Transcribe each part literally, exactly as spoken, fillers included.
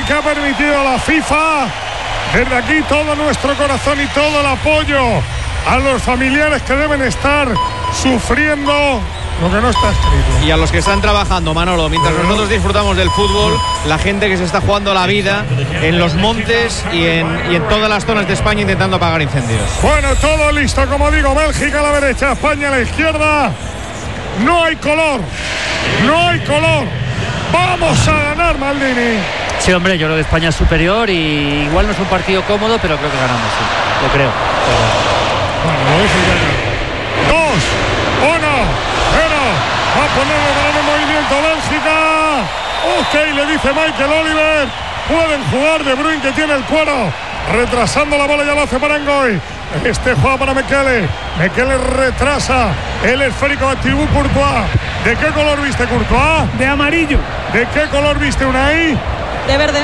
que ha permitido la FIFA. Desde aquí todo nuestro corazón y todo el apoyo a los familiares que deben estar sufriendo lo que no está escrito. Y a los que están trabajando, Manolo, mientras nosotros disfrutamos del fútbol, la gente que se está jugando la vida en los montes y en, y en todas las zonas de España intentando apagar incendios. Bueno, todo listo, como digo, Bélgica a la derecha, España a la izquierda. No hay color, no hay color. Vamos a ganar, Maldini. Sí, hombre, yo creo que España es superior y igual no es un partido cómodo, pero creo que ganamos, sí. Lo creo. Bueno, lo dice ya. Dos, uno, cero. Va a poner el balón en movimiento Bélgica. Ok, le dice Michael Oliver. Pueden jugar De Bruyne, que tiene el cuero. Retrasando la bola, ya lo hace para Ngoy. Este juega para Mekele. Mekele retrasa el esférico a Thibaut Courtois. ¿De qué color viste, Courtois? De amarillo. ¿De qué color viste, Unai? De verde.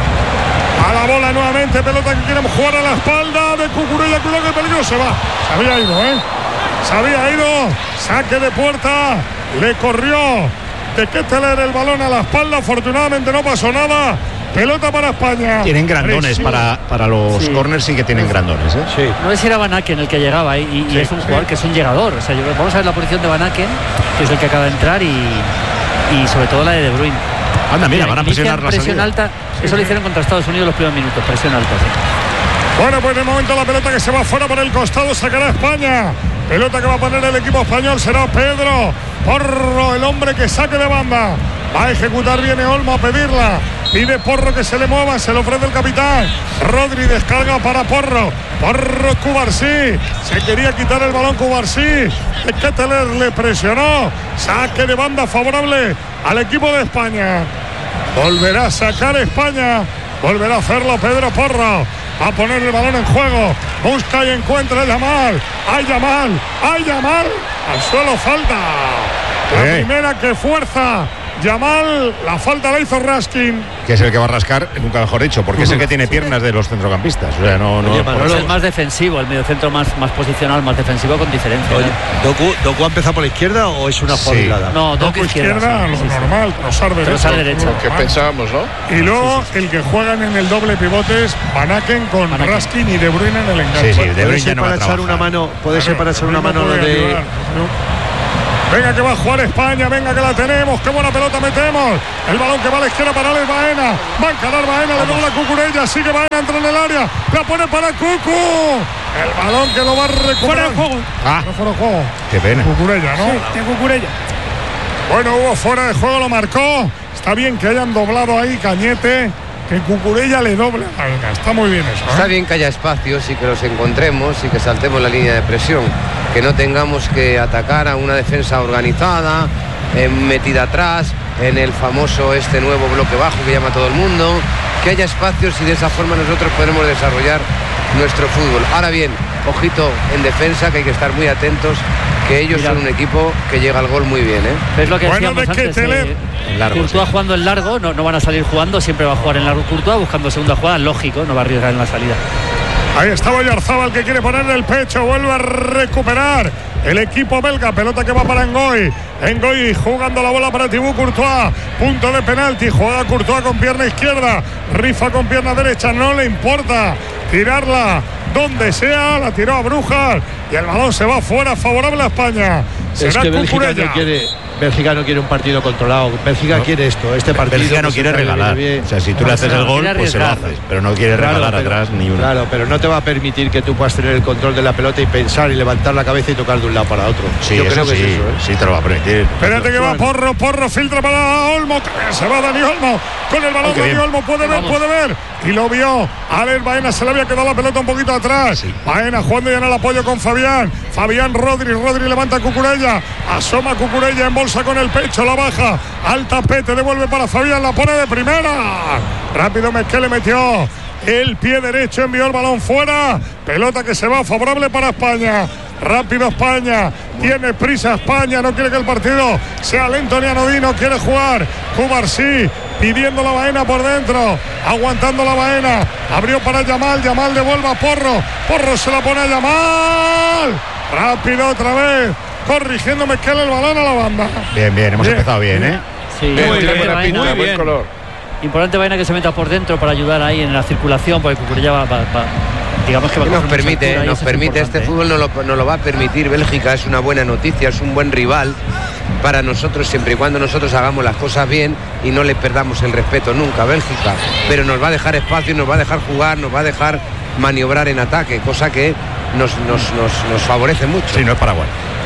A la bola nuevamente, pelota que quieren jugar a la espalda de Cucurella, cuidado que peligro, se va. Se había ido, ¿eh? Se había ido. Saque de puerta. Le corrió de Ketteler el balón a la espalda. Afortunadamente no pasó nada. Pelota para España. Tienen grandones para, para los sí. corners, sí que tienen grandones, ¿eh? Sí. No sé si era Van Aken el que llegaba y, y sí, es un jugador sí. que es un llegador. O sea, yo, vamos a ver la posición de Van Aken, que es el que acaba de entrar, y, y sobre todo la de De Bruyne. Anda, mira, van a presionar la presión salida. alta. Sí, eso sí. lo hicieron contra Estados Unidos los primeros minutos. Presión alta, sí. Bueno, pues de momento la pelota que se va fuera por el costado sacará España. Pelota que va a poner el equipo español será Pedro Porro, el hombre que saque de banda. Va a ejecutar, viene Olmo a pedirla. Pide Porro que se le mueva, se le ofrece el capitán. Rodri descarga para Porro. Porro, Cubarsí. Se quería quitar el balón Cubarsí. Ketteler le presionó. Saque de banda favorable al equipo de España. Volverá a sacar España. Volverá a hacerlo Pedro Porro. Va a poner el balón en juego. Busca y encuentra a Yamal. ¡Ay, Yamal! ¡Ay, Yamal! Al suelo falta. La ¿Qué? primera que fuerza Yamal, la falta la hizo Raskin. Que es el que va a rascar, nunca mejor dicho, porque es el que tiene piernas de los centrocampistas. O sea, no, no, Oye, por Manolo, eso. es el más defensivo, el mediocentro más, más posicional, más defensivo con diferencia. Oye, ¿eh? ¿Doku, ¿Doku ha empezado por la izquierda o es una Sí. jugada? No, Doku Doku izquierda, izquierda, sí, lo sí, sí. normal, Trossard derecha. Trossard derecha. Lo que normal. pensábamos, ¿no? Y luego el que juegan en el doble pivote es Van Aken con Van Aken. Raskin y De Bruyne en el enganche. Sí, sí, De Puede Bruyne ya ser no va para a echar trabajar. una mano, puede ser para echar una No mano puede de. ayudar, no. Venga que va a jugar España, venga que la tenemos, qué buena pelota metemos. El balón que va a la izquierda para Alex Baena. Va a encarar Baena, le dobla Cucurella, sigue Baena, entra en el área. La pone para Cucu. El balón que lo va a recuperar. Fuera de juego. Ah, No fuera de juego. qué pena. Cucurella, ¿no? Sí, de Cucurella. Bueno, hubo fuera de juego, lo marcó. Está bien que hayan doblado ahí Cañete, que Cucurella le doble a Baena. Está muy bien eso, ¿eh? Está bien que haya espacios y que los encontremos y que saltemos la línea de presión, que no tengamos que atacar a una defensa organizada, eh, metida atrás, en el famoso este nuevo bloque bajo que llama todo el mundo, que haya espacios y de esa forma nosotros podremos desarrollar nuestro fútbol. Ahora bien, ojito en defensa, que hay que estar muy atentos, que ellos Mira. son un equipo que llega al gol muy bien, ¿eh? ¿Ves lo que Bueno, decíamos de antes? Ketteler. Eh, En largo, Courtois sí. jugando en largo, no, no van a salir jugando, siempre va a jugar en largo Courtois, buscando segunda jugada, lógico, no va a arriesgar en la salida. Ahí está Oyarzábal que quiere ponerle el pecho, vuelve a recuperar el equipo belga, pelota que va para Ngoy. Ngoy jugando la bola para Thibaut Courtois, punto de penalti, juega Courtois con pierna izquierda, rifa con pierna derecha, no le importa tirarla donde sea, la tiró a Brujas y el balón se va fuera, favorable a España. Será Es que Bélgica Cucurella. no quiere, Bélgica no quiere un partido controlado. Bélgica No. quiere esto, este partido. Bélgica no pues, quiere está bien, regalar. bien. O sea, si tú le haces el gol, quiere pues se lo arriesgar. haces. Pero no quiere Claro, regalar pero- atrás ni una. Claro, pero no te va a permitir que tú puedas tener el control de la pelota y pensar y levantar la cabeza y tocar de un lado para otro. Sí, Yo eso creo que sí, es eso, ¿eh? sí te lo va a permitir. Espérate que va Porro, Porro filtra para Olmo, se va Dani Olmo con el balón. Oh, qué Dani bien. Olmo puede ver, Vamos. puede ver y lo vio. Alex Baena se le había quedado la pelota un poquito atrás. Sí. Baena jugando ya en el apoyo con Fabián. Fabián Rodri, Rodri levanta a Cucurella, asoma a Cucurella en bolsa con el pecho, la baja al tapete, devuelve para Fabián, la pone de primera. Rápido Mezquele metió el pie derecho, envió el balón fuera. Pelota que se va favorable para España. Rápido España, tiene prisa España, no quiere que el partido sea lento ni anodino, quiere jugar. Cubarsí pidiendo la Baena por dentro, aguantando la Baena, abrió para Yamal, Yamal devuelve a Porro, Porro se la pone a Yamal. Rápido otra vez, corrigiendo Mezquele el balón a la banda. Bien, bien, hemos Bien. empezado bien, ¿eh? Sí, Bien, muy tiene bien, buena Baena. pinta, muy buen bien. color. Importante Baena que se meta por dentro para ayudar ahí en la circulación, porque Cucurella va, va, va digamos que va a nos permite, nos permite este ¿eh? fútbol, nos lo, nos lo va a permitir Bélgica, es una buena noticia, es un buen rival para nosotros siempre y cuando nosotros hagamos las cosas bien y no le perdamos el respeto nunca a Bélgica, pero nos va a dejar espacio, nos va a dejar jugar, nos va a dejar maniobrar en ataque, cosa que nos, nos, nos, nos favorece mucho. Sí, no es Paraguay.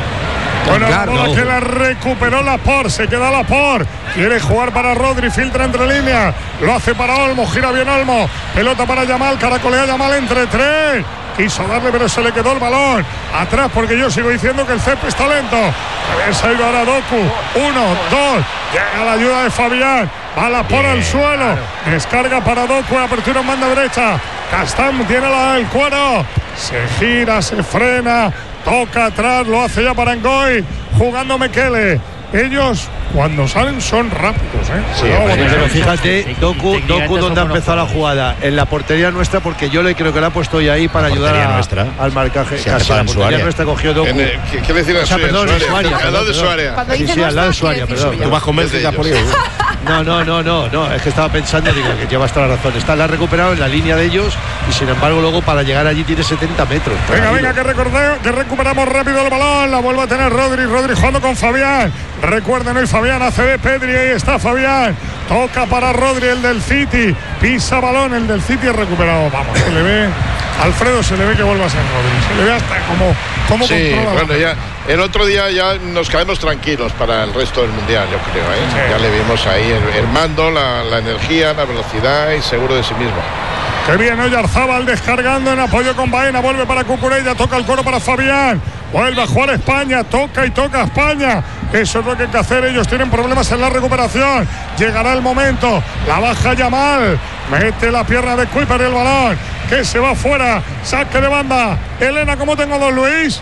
Bueno, la bola que la recuperó Laporte, se queda Laporte, quiere jugar para Rodri, filtra entre líneas, lo hace para Olmo, gira bien Olmo, pelota para Yamal, caracolea Yamal entre tres, quiso darle pero se le quedó el balón atrás, porque yo sigo diciendo que el césped está lento. Ha ido ahora Doku, uno, dos, llega la ayuda de Fabián, va Laporte al suelo, descarga para Doku, apertura en banda derecha, Castán tiene la, el cuero, se gira, se frena, toca atrás, lo hace ya para Ngoy, jugando Mekele. Ellos cuando salen son rápidos, ¿eh? Sí, no, pero, pero fíjate, Doku, Doku donde ha empezado la jugada, en la portería nuestra, porque yo le creo que la ha puesto hoy ahí para ayudar a, nuestra. al marcaje. Sí, casi la portería nuestra cogió Doku. En el, ¿Qué quiere decir? O sea, perdón, en su área. Al lado de su área. Sí, sí, al lado de su área, perdón. Tú vas con Bélgica, Polio. No, no, no, no, no, es que estaba pensando, digo, que llevas toda la razón. Está, la ha recuperado en la línea de ellos y sin embargo luego para llegar allí tiene setenta metros. Venga, venga, que, recordé, que recuperamos rápido el balón, la vuelve a tener Rodri, Rodri jugando con Fabián. Recuerden hoy Fabián hace de Pedri, ahí está Fabián. Toca para Rodri, el del City, pisa balón, el del City es recuperado. Vamos, se le ve, Alfredo se le ve que vuelve a ser Rodri, se le ve hasta como, como sí, controla. Bueno, ya el otro día ya nos quedamos tranquilos para el resto del mundial, yo creo, ¿eh? Sí. Ya le vimos ahí el, el mando, la, la energía, la velocidad y seguro de sí mismo. Qué bien, Oyarzábal descargando en apoyo con Baena, vuelve para Cucurella, toca el coro para Fabián, vuelve a jugar España, toca y toca España. Eso es lo que hay que hacer, ellos tienen problemas en la recuperación. Llegará el momento, la baja Yamal, mete la pierna de Kuiper el balón, que se va fuera, saque de banda. Elena, ¿cómo tengo dos, Luis?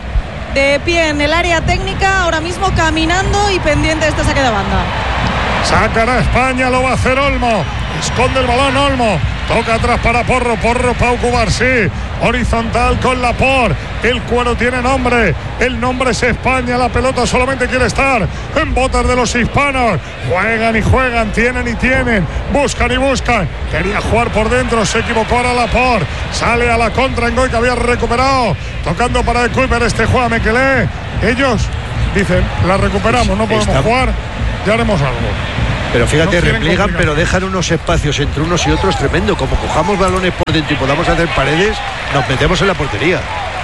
De pie en el área técnica, ahora mismo caminando y pendiente de este saque de banda. Sacará España, lo va a hacer Olmo, esconde el balón Olmo, toca atrás para Porro, Porro, Pau Cubarsí, horizontal con Laporte, el cuero tiene nombre, el nombre es España, la pelota solamente quiere estar en botas de los hispanos, juegan y juegan, tienen y tienen, buscan y buscan, quería jugar por dentro, se equivocó ahora Laporte, sale a la contra Ngoy que había recuperado, tocando para el Kuiper, este juega Mekele, ellos dicen, la recuperamos, no podemos jugar, ya haremos algo. Pero fíjate, no repliegan, pero dejan unos espacios entre unos y otros tremendo. Como cojamos balones por dentro y podamos hacer paredes, nos metemos en la portería.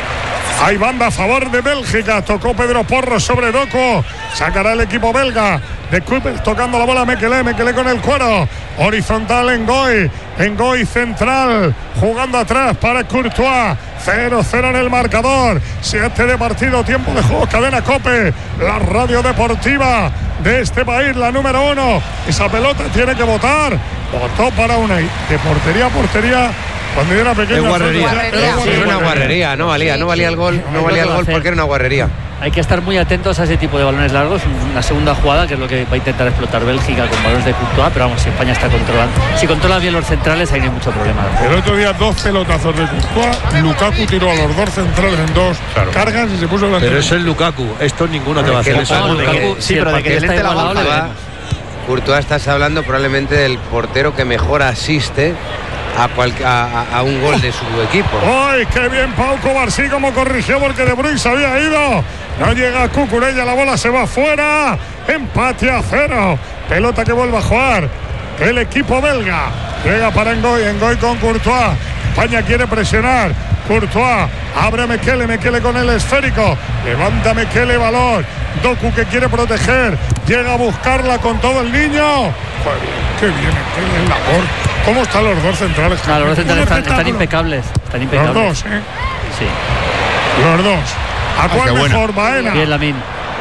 Hay banda a favor de Bélgica. Tocó Pedro Porro sobre Doku. Sacará el equipo belga. De Kuiper tocando la bola Mekele. Mekele con el cuero. Horizontal en Ngoy. En Ngoy central. Jugando atrás para Courtois. cero cero en el marcador. siete de partido. Tiempo de juego. Cadena COPE. La radio deportiva de este país. La número uno. Esa pelota tiene que votar. Votó para una. De portería a portería. Cuando yo era pequeño, es guarrería. Era, era, sí, era una guarrería, no valía, no valía el gol, no valía el gol porque era una guarrería. Hay que estar muy atentos a ese tipo de balones largos. Una segunda jugada que es lo que va a intentar explotar Bélgica con balones de Courtois, pero vamos, si España está controlando, si controla bien los centrales, ahí no hay mucho problema. El otro día dos pelotazos de Courtois, Lukaku tiró a los dos centrales en dos claro. cargas y se puso la. Pero es el Lukaku, esto ninguno te va a hacer eso. No, Lukaku, sí, pero de que le esté la bola. Courtois, estás hablando probablemente del portero que mejor asiste A, cual, a, a un gol de su equipo. ¡Ay, qué bien Pau Cubarsí como corrigió porque De Bruyne se había ido! No llega Cucurella, la bola se va fuera. Empate a cero. Pelota que vuelve a jugar el equipo belga. Llega para Ngoy, Ngoy con Courtois. España quiere presionar. Courtois abre a Mekele, Mekele con el esférico. Levanta Mekele, balón. Doku que quiere proteger. Llega a buscarla con todo el niño. Joder, qué bien Mekele en la labor. ¿Cómo están los dos centrales? No, los dos centrales están, están impecables. Están impecables. Los dos, ¿eh? Sí. Los dos. ¿A cuál ah, mejor, Baena? Bien, Lamine.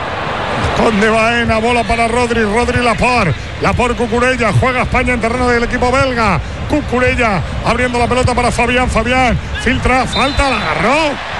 Conde Baena, bola para Rodri, Rodri Laporte. Laporte Cucurella, juega España en terreno del equipo belga. Cucurella abriendo la pelota para Fabián, Fabián filtra, falta, la agarró.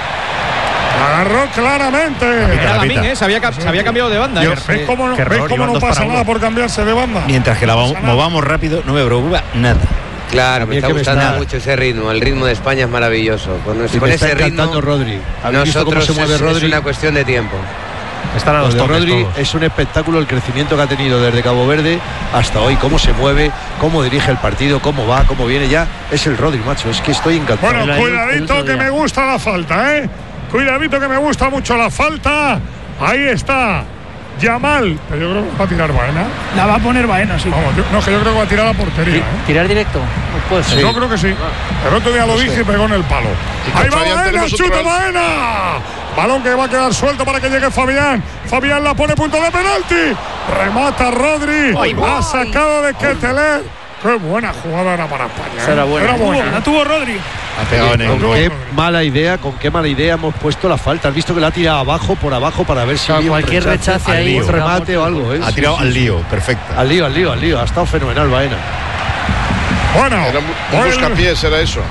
La agarró claramente. Era Lamine, ¿eh? se, había, se había cambiado de banda. ¿Ves eh, cómo no, ¿ves cómo no pasa nada por cambiarse de banda? Mientras que la no movamos rápido, no me preocupa nada. Claro, me está gustando me mucho ese ritmo. El ritmo de España es maravilloso. Con, con ese ritmo, Rodri. Nosotros cómo se mueve es, Rodri? Es una cuestión de tiempo. Están a los Lo de toques Rodri todos. es un espectáculo el crecimiento que ha tenido desde Cabo Verde hasta hoy, cómo se mueve, cómo dirige el partido, cómo va, cómo viene. Ya es el Rodri, macho, es que estoy encantado. Bueno, cuidadito que me gusta la falta, ¿eh? Cuidadito que me gusta mucho la falta. Ahí está Yamal, pero yo creo que va a tirar Baena. La va a poner Baena, sí. Vamos, yo, no, que yo creo que va a tirar a la portería, ¿eh? ¿Tirar directo? Puede ser. Yo creo que sí. El otro día lo dije y pegó en el palo. Ahí va Fabián, Baena, tenemos chuta otro- Baena. Balón que va a quedar suelto para que llegue Fabián. Fabián la pone punto de penalti. Remata Rodri. La sacada de Ketteler. Qué buena jugada era para España. ¿eh? Era buena. Era buena. La tuvo Rodri. Ha pegado en el Con gol. qué mala idea, con qué mala idea hemos puesto la falta. Has visto que la ha tirado abajo, por abajo, para ver si Claro, había un cualquier rechace al ahí, lío, un digamos, remate o algo. ¿eh? Ha Sí, tirado sí, al sí. lío, perfecta. Al lío, al lío, al lío. Ha estado fenomenal, Baena. Bueno, Era un vuelve, buscapiés, era eso.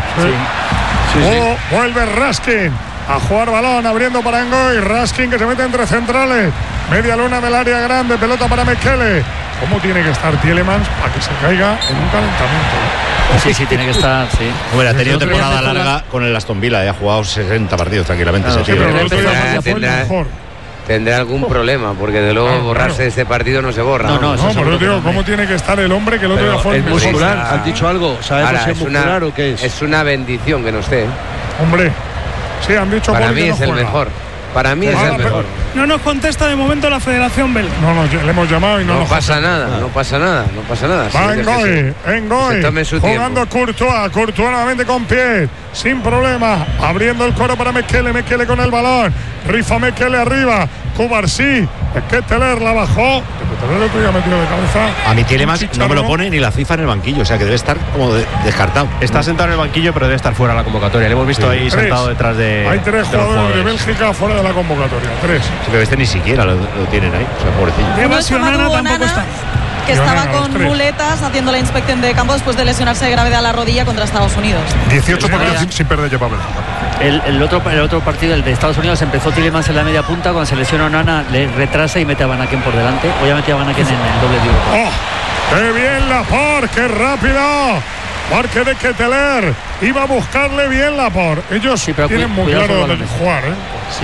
Sí, sí. oh, vuelve Raskin a jugar balón, abriendo para Engoy. Raskin que se mete entre centrales. Media luna del área grande, pelota para Mekele. ¿Cómo tiene que estar Tielemans para que se caiga en un calentamiento? Sí, sí, tiene que estar, sí. Hombre, ha tenido El otro día temporada empezó larga con el Aston Villa. eh, Ha jugado sesenta partidos tranquilamente. Claro, ese Sí, tío. pero el otro día Tendrá- fue el tendrá- mejor. Tendrá algún problema, porque de luego Claro, borrarse claro. de este partido no se borra. No, no, vamos. eso No, seguro por eso que digo, no, ¿cómo hombre. tiene que estar el hombre que el otro Pero día fue el el mejor? muscular, Ahora- ¿has dicho algo? ¿Sabemos Ahora, si es es muscular una, o qué es? es una bendición que no esté. ¿eh? Hombre, sí, han dicho Para Paul mí que no es el juega. mejor. Para mí es Ah, el pero- mejor. No nos contesta de momento la Federación Belga. No, no, le hemos llamado y no, No nos pasa contesta. nada, no pasa nada, no pasa nada. Sí, Va déjese. Engoy, Que Engoy, se tome su jugando tiempo. Courtois, Courtois nuevamente con pie, sin problema, abriendo el coro para Mekele, Mekele con el balón, rifa Mekele arriba, Cubarsí, Ketteler la bajó, Ketteler el otro día metido de cabeza. A mí Tielemans Un no me lo chicharrón. pone ni la FIFA en el banquillo, o sea que debe estar como de- descartado. Está sentado en el banquillo, pero debe estar fuera de la convocatoria. Le hemos visto ahí Tres. sentado detrás de. Hay tres de los jugadores de Bélgica fuera de la convocatoria, tres. Sí, pero este ni siquiera lo, lo tienen ahí, o sea, pobrecillo. De Uno es Basio Amadou Onana tampoco Onana, está. que Y estaba Onana, los con tres. muletas haciendo la inspección de campo después de lesionarse de gravedad la rodilla contra Estados Unidos. dieciocho partidos partidos sin- sin, perder lleva Bélgica. El, el otro, el otro partido, el de Estados Unidos, empezó Tielemans en la media punta. Cuando se lesiona Onana, le retrasa y mete a Van Aken por delante. Hoy ha metido a Van Aken en el doble digo. ¡Oh! ¡Qué bien Laporte! ¡Qué rápido! Porque de Ketteler iba a buscarle bien Laporte. Ellos Sí, pero tienen cu- muy cuidado claro con dónde balones. jugar, ¿eh? Sí,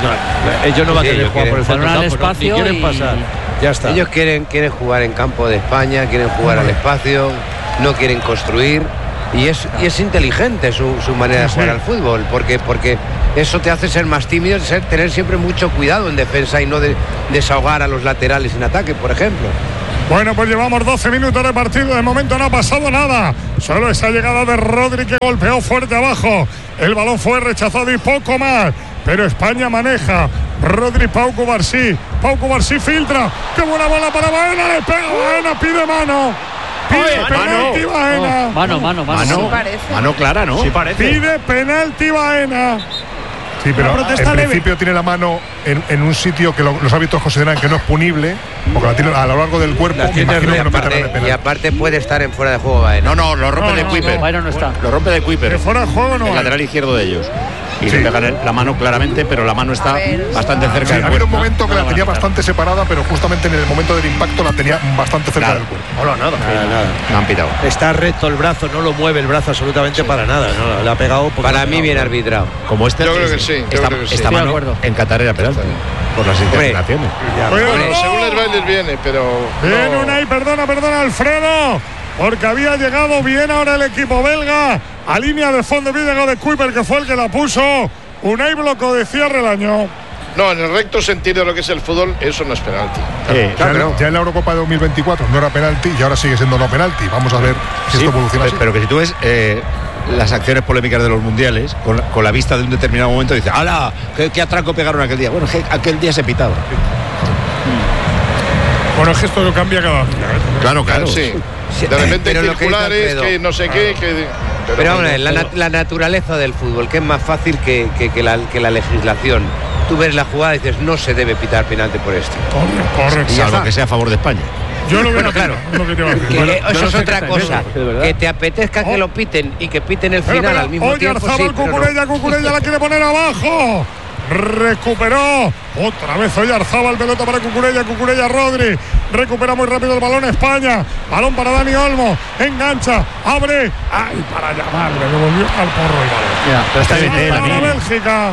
sí. Ellos no van a Sí, querer ellos jugar por el quieren- centro Balón al campo, ¿no? Ni espacio quieren y- pasar. Ya está. Ellos quieren, quieren jugar en campo de España, quieren jugar al espacio, no quieren construir. Y es, y es inteligente su, su manera de Sí, jugar sí. al fútbol, porque, porque eso te hace ser más tímido, ser, tener siempre mucho cuidado en defensa y no de, desahogar a los laterales en ataque, por ejemplo. Bueno, pues llevamos doce minutos de partido. De momento no ha pasado nada. Solo esa llegada de Rodri que golpeó fuerte abajo. El balón fue rechazado y poco más. Pero España maneja. Rodri, Pau Cubarsí. Pau Cubarsí filtra. ¡Qué buena bola para Baena! Le pega Baena, pide mano. Pide penalti Baena. Mano, mano, mano. Mano, mano clara, ¿no? Sí, parece. Pide penalti Baena. Sí, pero en principio tiene la mano en, en un sitio que lo- los árbitros consideran que no es punible, porque la tiene a lo largo del cuerpo. La tiene imagino re- que no meterán aparte- el penalti. y aparte puede estar en fuera de juego Baena. No, no, lo rompe No, de no, Kuiper. no. Baena no está. Lo rompe de Kuiper. Que fuera de juego no El hay. lateral izquierdo de ellos. Y Sí. le pegan el- la mano claramente, pero la mano está bastante cerca Sí, del ha habido un cuerpo. momento que no la la tenía van a quitar. bastante separada, pero justamente en el momento del impacto la tenía bastante cerca Claro. del cuerpo. Hola, nada. Nada, nada. No han pitado. Está recto el brazo, no lo mueve el brazo absolutamente para nada. ¿no? Le ha pegado. porque le Para ha mí pegado. bien arbitrado. Como este. Yo creo que sí, yo Esta, creo que sí. esta Estoy de mano acuerdo. en Qatar era penalti. Por las interpretaciones. Cuidado. Bueno, según les va y les viene, pero. Bien, no. Unai, perdona, perdona, Alfredo. Porque había llegado bien ahora el equipo belga. A línea de fondo había llegado de Kuiper, que fue el que la puso. Unai bloco de cierre el año. No, en el recto sentido de lo que es el fútbol, eso no es penalti. Sí, Ya, Claro. en- ya en la Eurocopa de dos mil veinticuatro no era penalti y ahora sigue siendo no penalti. Vamos a ver si Sí, esto evoluciona así. pero que si tú ves eh, las acciones polémicas de los mundiales, con, la- con la vista de un determinado momento, dices, ¡hala! ¿Qué, qué atraco pegaron aquel día? Bueno, es que aquel día se pitaba. Bueno, es que esto lo cambia cada día. ¿eh? Claro, claro. Sí. Sí, De repente pero lo que dice circulares, Alfredo. que no sé qué, que. Pero hombre, la, nat- la naturaleza del fútbol, que es más fácil que, que- que la, que la legislación. Tú ves la jugada y dices, no se debe pitar penalti por esto. Corre, corre. Y ya Salvo está. que sea a favor de España. Yo lo hubiera Bueno, claro. pitado, es lo que te iba a decir. Que, Bueno, eh, yo eso no es sé otra qué cosa. está bien. Que te apetezca que lo piten y que piten el Pero, final pero, al mismo oye, tiempo. Sí, Arzabal, pero no. Cucurella, Cucurella la quiere poner abajo. Recuperó otra vez hoy Arzabal, pelota para Cucurella, Cucurella Rodri, recupera muy rápido el balón España, balón para Dani Olmo, engancha, abre, ay, para llamarle, le volvió al porro el balón. Ya, pero está bien, Balón eh, para Dani. Bélgica.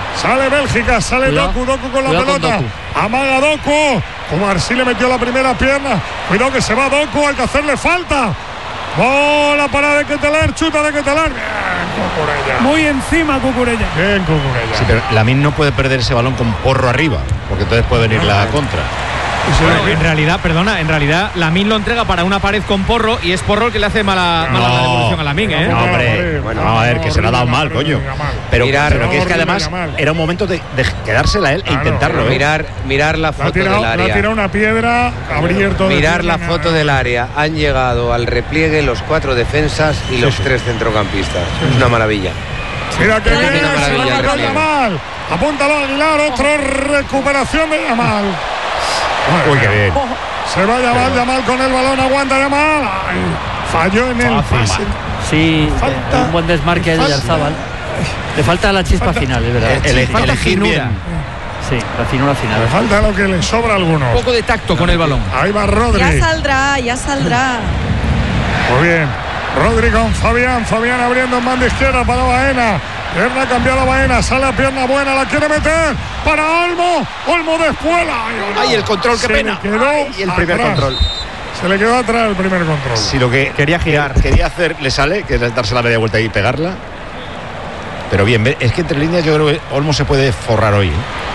Sale Bélgica, sale Cuidado. Doku, Doku con la Cuidado con pelota. Doku. Amaga Doku. Cubarsí le metió la primera pierna. Cuidado que se va Doku, hay que hacerle falta. Bola para de Keteler, chuta de Keteler. Bien, Cucurella. Muy encima Cucurella. Bien, Cucurella. Sí, pero Lamine no puede perder ese balón con Porro arriba, porque entonces puede venir la contra. Bueno, en realidad, perdona, en realidad Lamine lo entrega para una pared con Porro y es Porro el que le hace mala, No, mala devolución a Lamine, ¿eh? No, hombre, bueno, vamos a ver, que se lo ha dado mal, coño. Pero, Mirar, pero que es que además era un momento de, de quedársela a él e intentarlo. ¿eh? Mirar, mirar la Le ha foto tirado, del le ha área. tirado una piedra, abierto. de Mirar la pierna. foto del área. Han llegado al repliegue los cuatro defensas y los tres centrocampistas. Es una maravilla. Mira que Es bien, una se la maravilla el marcó repliegue. Yamal. Apúntalo Aguilar, otra recuperación de Yamal. Uy, qué bien. Se va Yamal, Yamal con el balón, aguanta Yamal. Ay, falló en el pase. Sí, Falta- eh, un buen desmarque de falta- Yarzábal. Le falta la chispa falta- final, es verdad. El- el- Falta elegir finura. bien. Sí, la finura final. Le falta lo que le sobra a algunos. Un poco de tacto con el balón. Ahí va Rodri. Ya saldrá, ya saldrá. Muy bien. Rodri con Fabián. Fabián abriendo en banda izquierda para Baena. Pierna cambiada Baena. Sale a pierna buena. La quiere meter para Olmo. Olmo de espuela. Ay, el control, qué Se pena. le quedó Ay, y el primer atrás. control. Se le quedó atrás el primer control. Si lo que Quería girar. quería hacer le sale, que es darse la media vuelta y pegarla. Pero bien, ve- es que entre líneas yo creo que Olmo se puede forrar hoy. ¿eh?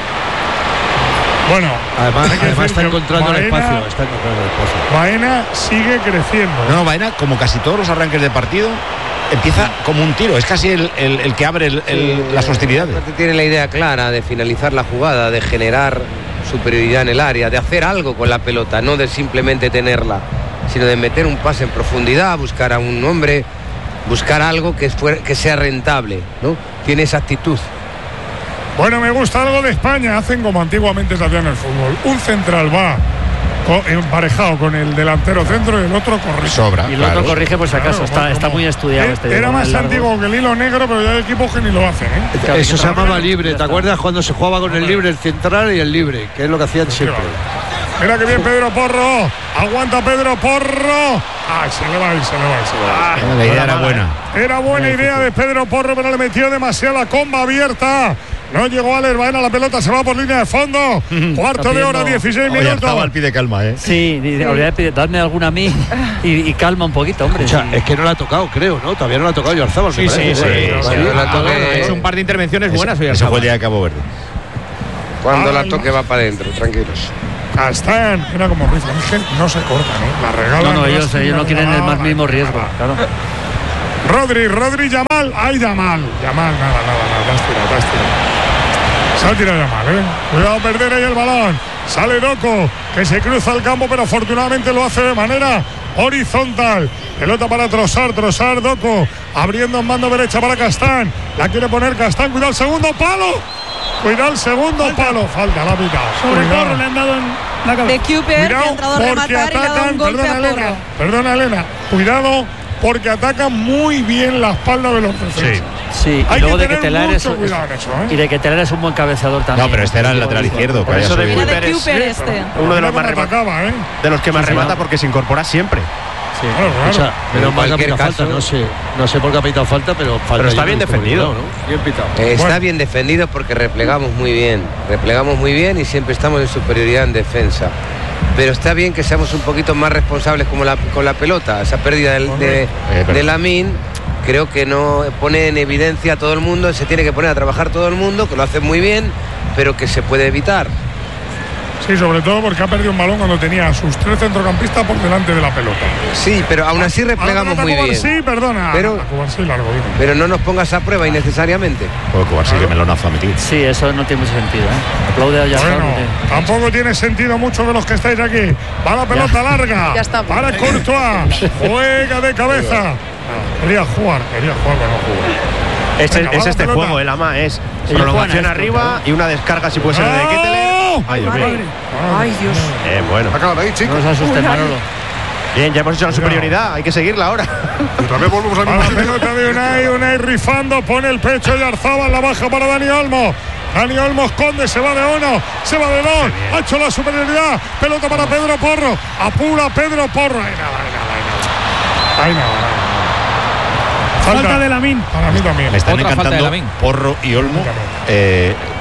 Bueno, Además, hay que además decir está que encontrando el Baena- espacio. Está encontrando el espacio. Baena sigue creciendo. No, no, Baena, como casi todos los arranques de partido, empieza como un tiro. Es casi el, el- el que abre el- el- las hostilidades. Aparte tiene la idea clara de finalizar la jugada, de generar superioridad en el área, de hacer algo con la pelota, no de simplemente tenerla, sino de meter un pase en profundidad, buscar a un hombre, buscar algo que, fuera- que sea rentable, ¿no? Tiene esa actitud. Bueno, me gusta algo de España. Hacen como antiguamente se hacía en el fútbol. Un central va co- emparejado con el delantero centro y el otro corrige. Sobra. Y el claro. otro corrige por si acaso. Claro, Está, como- está muy estudiado Eh, este. Era balón más largo. antiguo que el hilo negro, pero ya hay equipos que ni lo hacen, ¿eh? Claro, Eso que se está- llamaba libre. ya ¿Te está. acuerdas cuando se jugaba con el libre, el central y el libre? Que es lo que hacían siempre. Mira que bien Pedro Porro. Aguanta Pedro Porro. Ay, se le va a ir, se le va a ir, se le va a ir. La idea era buena. Era buena idea de Pedro Porro, pero le metió demasiada comba abierta. No llegó Alex Baena, la pelota se va por línea de fondo. Cuarto de hora, pidiendo- dieciséis Oye, minutos. Arzabal pide calma, ¿eh? Sí, di- di- olvidé de pedir, dadme alguna a mí y, y calma un poquito, hombre. O sea, sí. es que no la ha tocado, creo, ¿no? Todavía no la ha tocado Yarzábal. Sí, sí, sí. Cuando la toque- Ha hecho un par de intervenciones buenas hoy. Eso fue el día de Cabo Verde. Cuando la Ay, toque va para adentro, tranquilos. Castán, era como Ruiz, es que no se corta, ¿no? La regalan. No, no, ellos, rascan, ellos no la quieren el más regalan. mínimo riesgo. Claro. Rodri, Rodri, Yamal. ¡Ay, Yamal! Yamal, nada, nada, nada. Te has tirado, te has tirado. Se ha tirado Yamal, ¿eh? Cuidado, perder ahí el balón. Sale Doco, que se cruza el campo, pero afortunadamente lo hace de manera horizontal. Pelota para Trossard, Trossard, Doco. Abriendo en mano derecha para Castán. La quiere poner Castán. Cuidado el segundo palo. Cuidado el segundo palo. Falta, la ha pitado. Sobre Cuidado. Porro le han dado en la De cabeza. Cooper, que ha Cuidado, entrado a porque rematar y le ha dado atacan, un golpe perdona a Elena, Porro. perdona Elena, cuidado porque atacan muy bien la espalda de los defensas. Sí, Hay y luego que de que tener Telar es, mucho cuidado en eso, ¿eh? y de que Telar es un buen cabeceador también. No, pero este era el lateral izquierdo. Que Por había eso de subido. Era Cooper de es Cooper este. uno de los Mira más cómo remata- atacaba, ¿eh? de los que más Sí, sí, remata no. porque se incorpora siempre. Sí. Claro, claro. Escucha, Pero menos en mal que ha cualquier pitado falta, caso- no sé, no sé por qué ha pitado falta, pero falta. Pero está yo bien creo que defendido. cuidado, ¿no? Bien pitado. Eh, está Bueno. bien defendido porque replegamos muy bien. Replegamos muy bien y siempre estamos en superioridad en defensa. Pero está bien que seamos un poquito más responsables como la, con la pelota. Esa pérdida del- de, pero- de Lamine creo que no pone en evidencia a todo el mundo. Se tiene que poner a trabajar todo el mundo, que lo hace muy bien, pero que se puede evitar. Sí, sobre todo porque ha perdido un balón cuando tenía a sus tres centrocampistas por delante de la pelota. Sí, pero aún así replegamos muy bien. Sí, perdona. Pero- Sí, largo, digo. Pero no nos pongas a prueba innecesariamente. Joder, Cubarsí, que melonazo ha metido. Sí, eso no tiene mucho sentido. ¿eh? Aplaude a Yarzábal. Bueno, tampoco tiene sentido mucho de los que estáis aquí. Va la pelota larga. Ya está. Para Courtois. Juega de cabeza. Quería jugar, quería jugar, pero no jugó. Es, Venga, va es la este pelota. juego, el ama es Ellos prolongación juegan a esto, arriba y una descarga si puede ser de Keteler. Ay, Dios mío. Ay, Dios. Eh, bueno. Acaba ahí, No chicos. os asustes, Manolo. Bien, ya hemos hecho la superioridad, hay que seguirla ahora. Otra vez volvemos al A la mismo sitio. pelota de Unai, Unai rifando, pone el pecho y Arzabal, la baja para Dani Olmo. Dani Olmo esconde, se va de uno, se va de dos, ha hecho la superioridad, pelota para Pedro Porro, apura Pedro Porro. Ahí nada, ahí nada, ahí nada. Ahí nada, ahí nada. Falta de Lamine. Para mí también. Me están Otra falta de encantando Lamine. Porro y Olmo. Eh,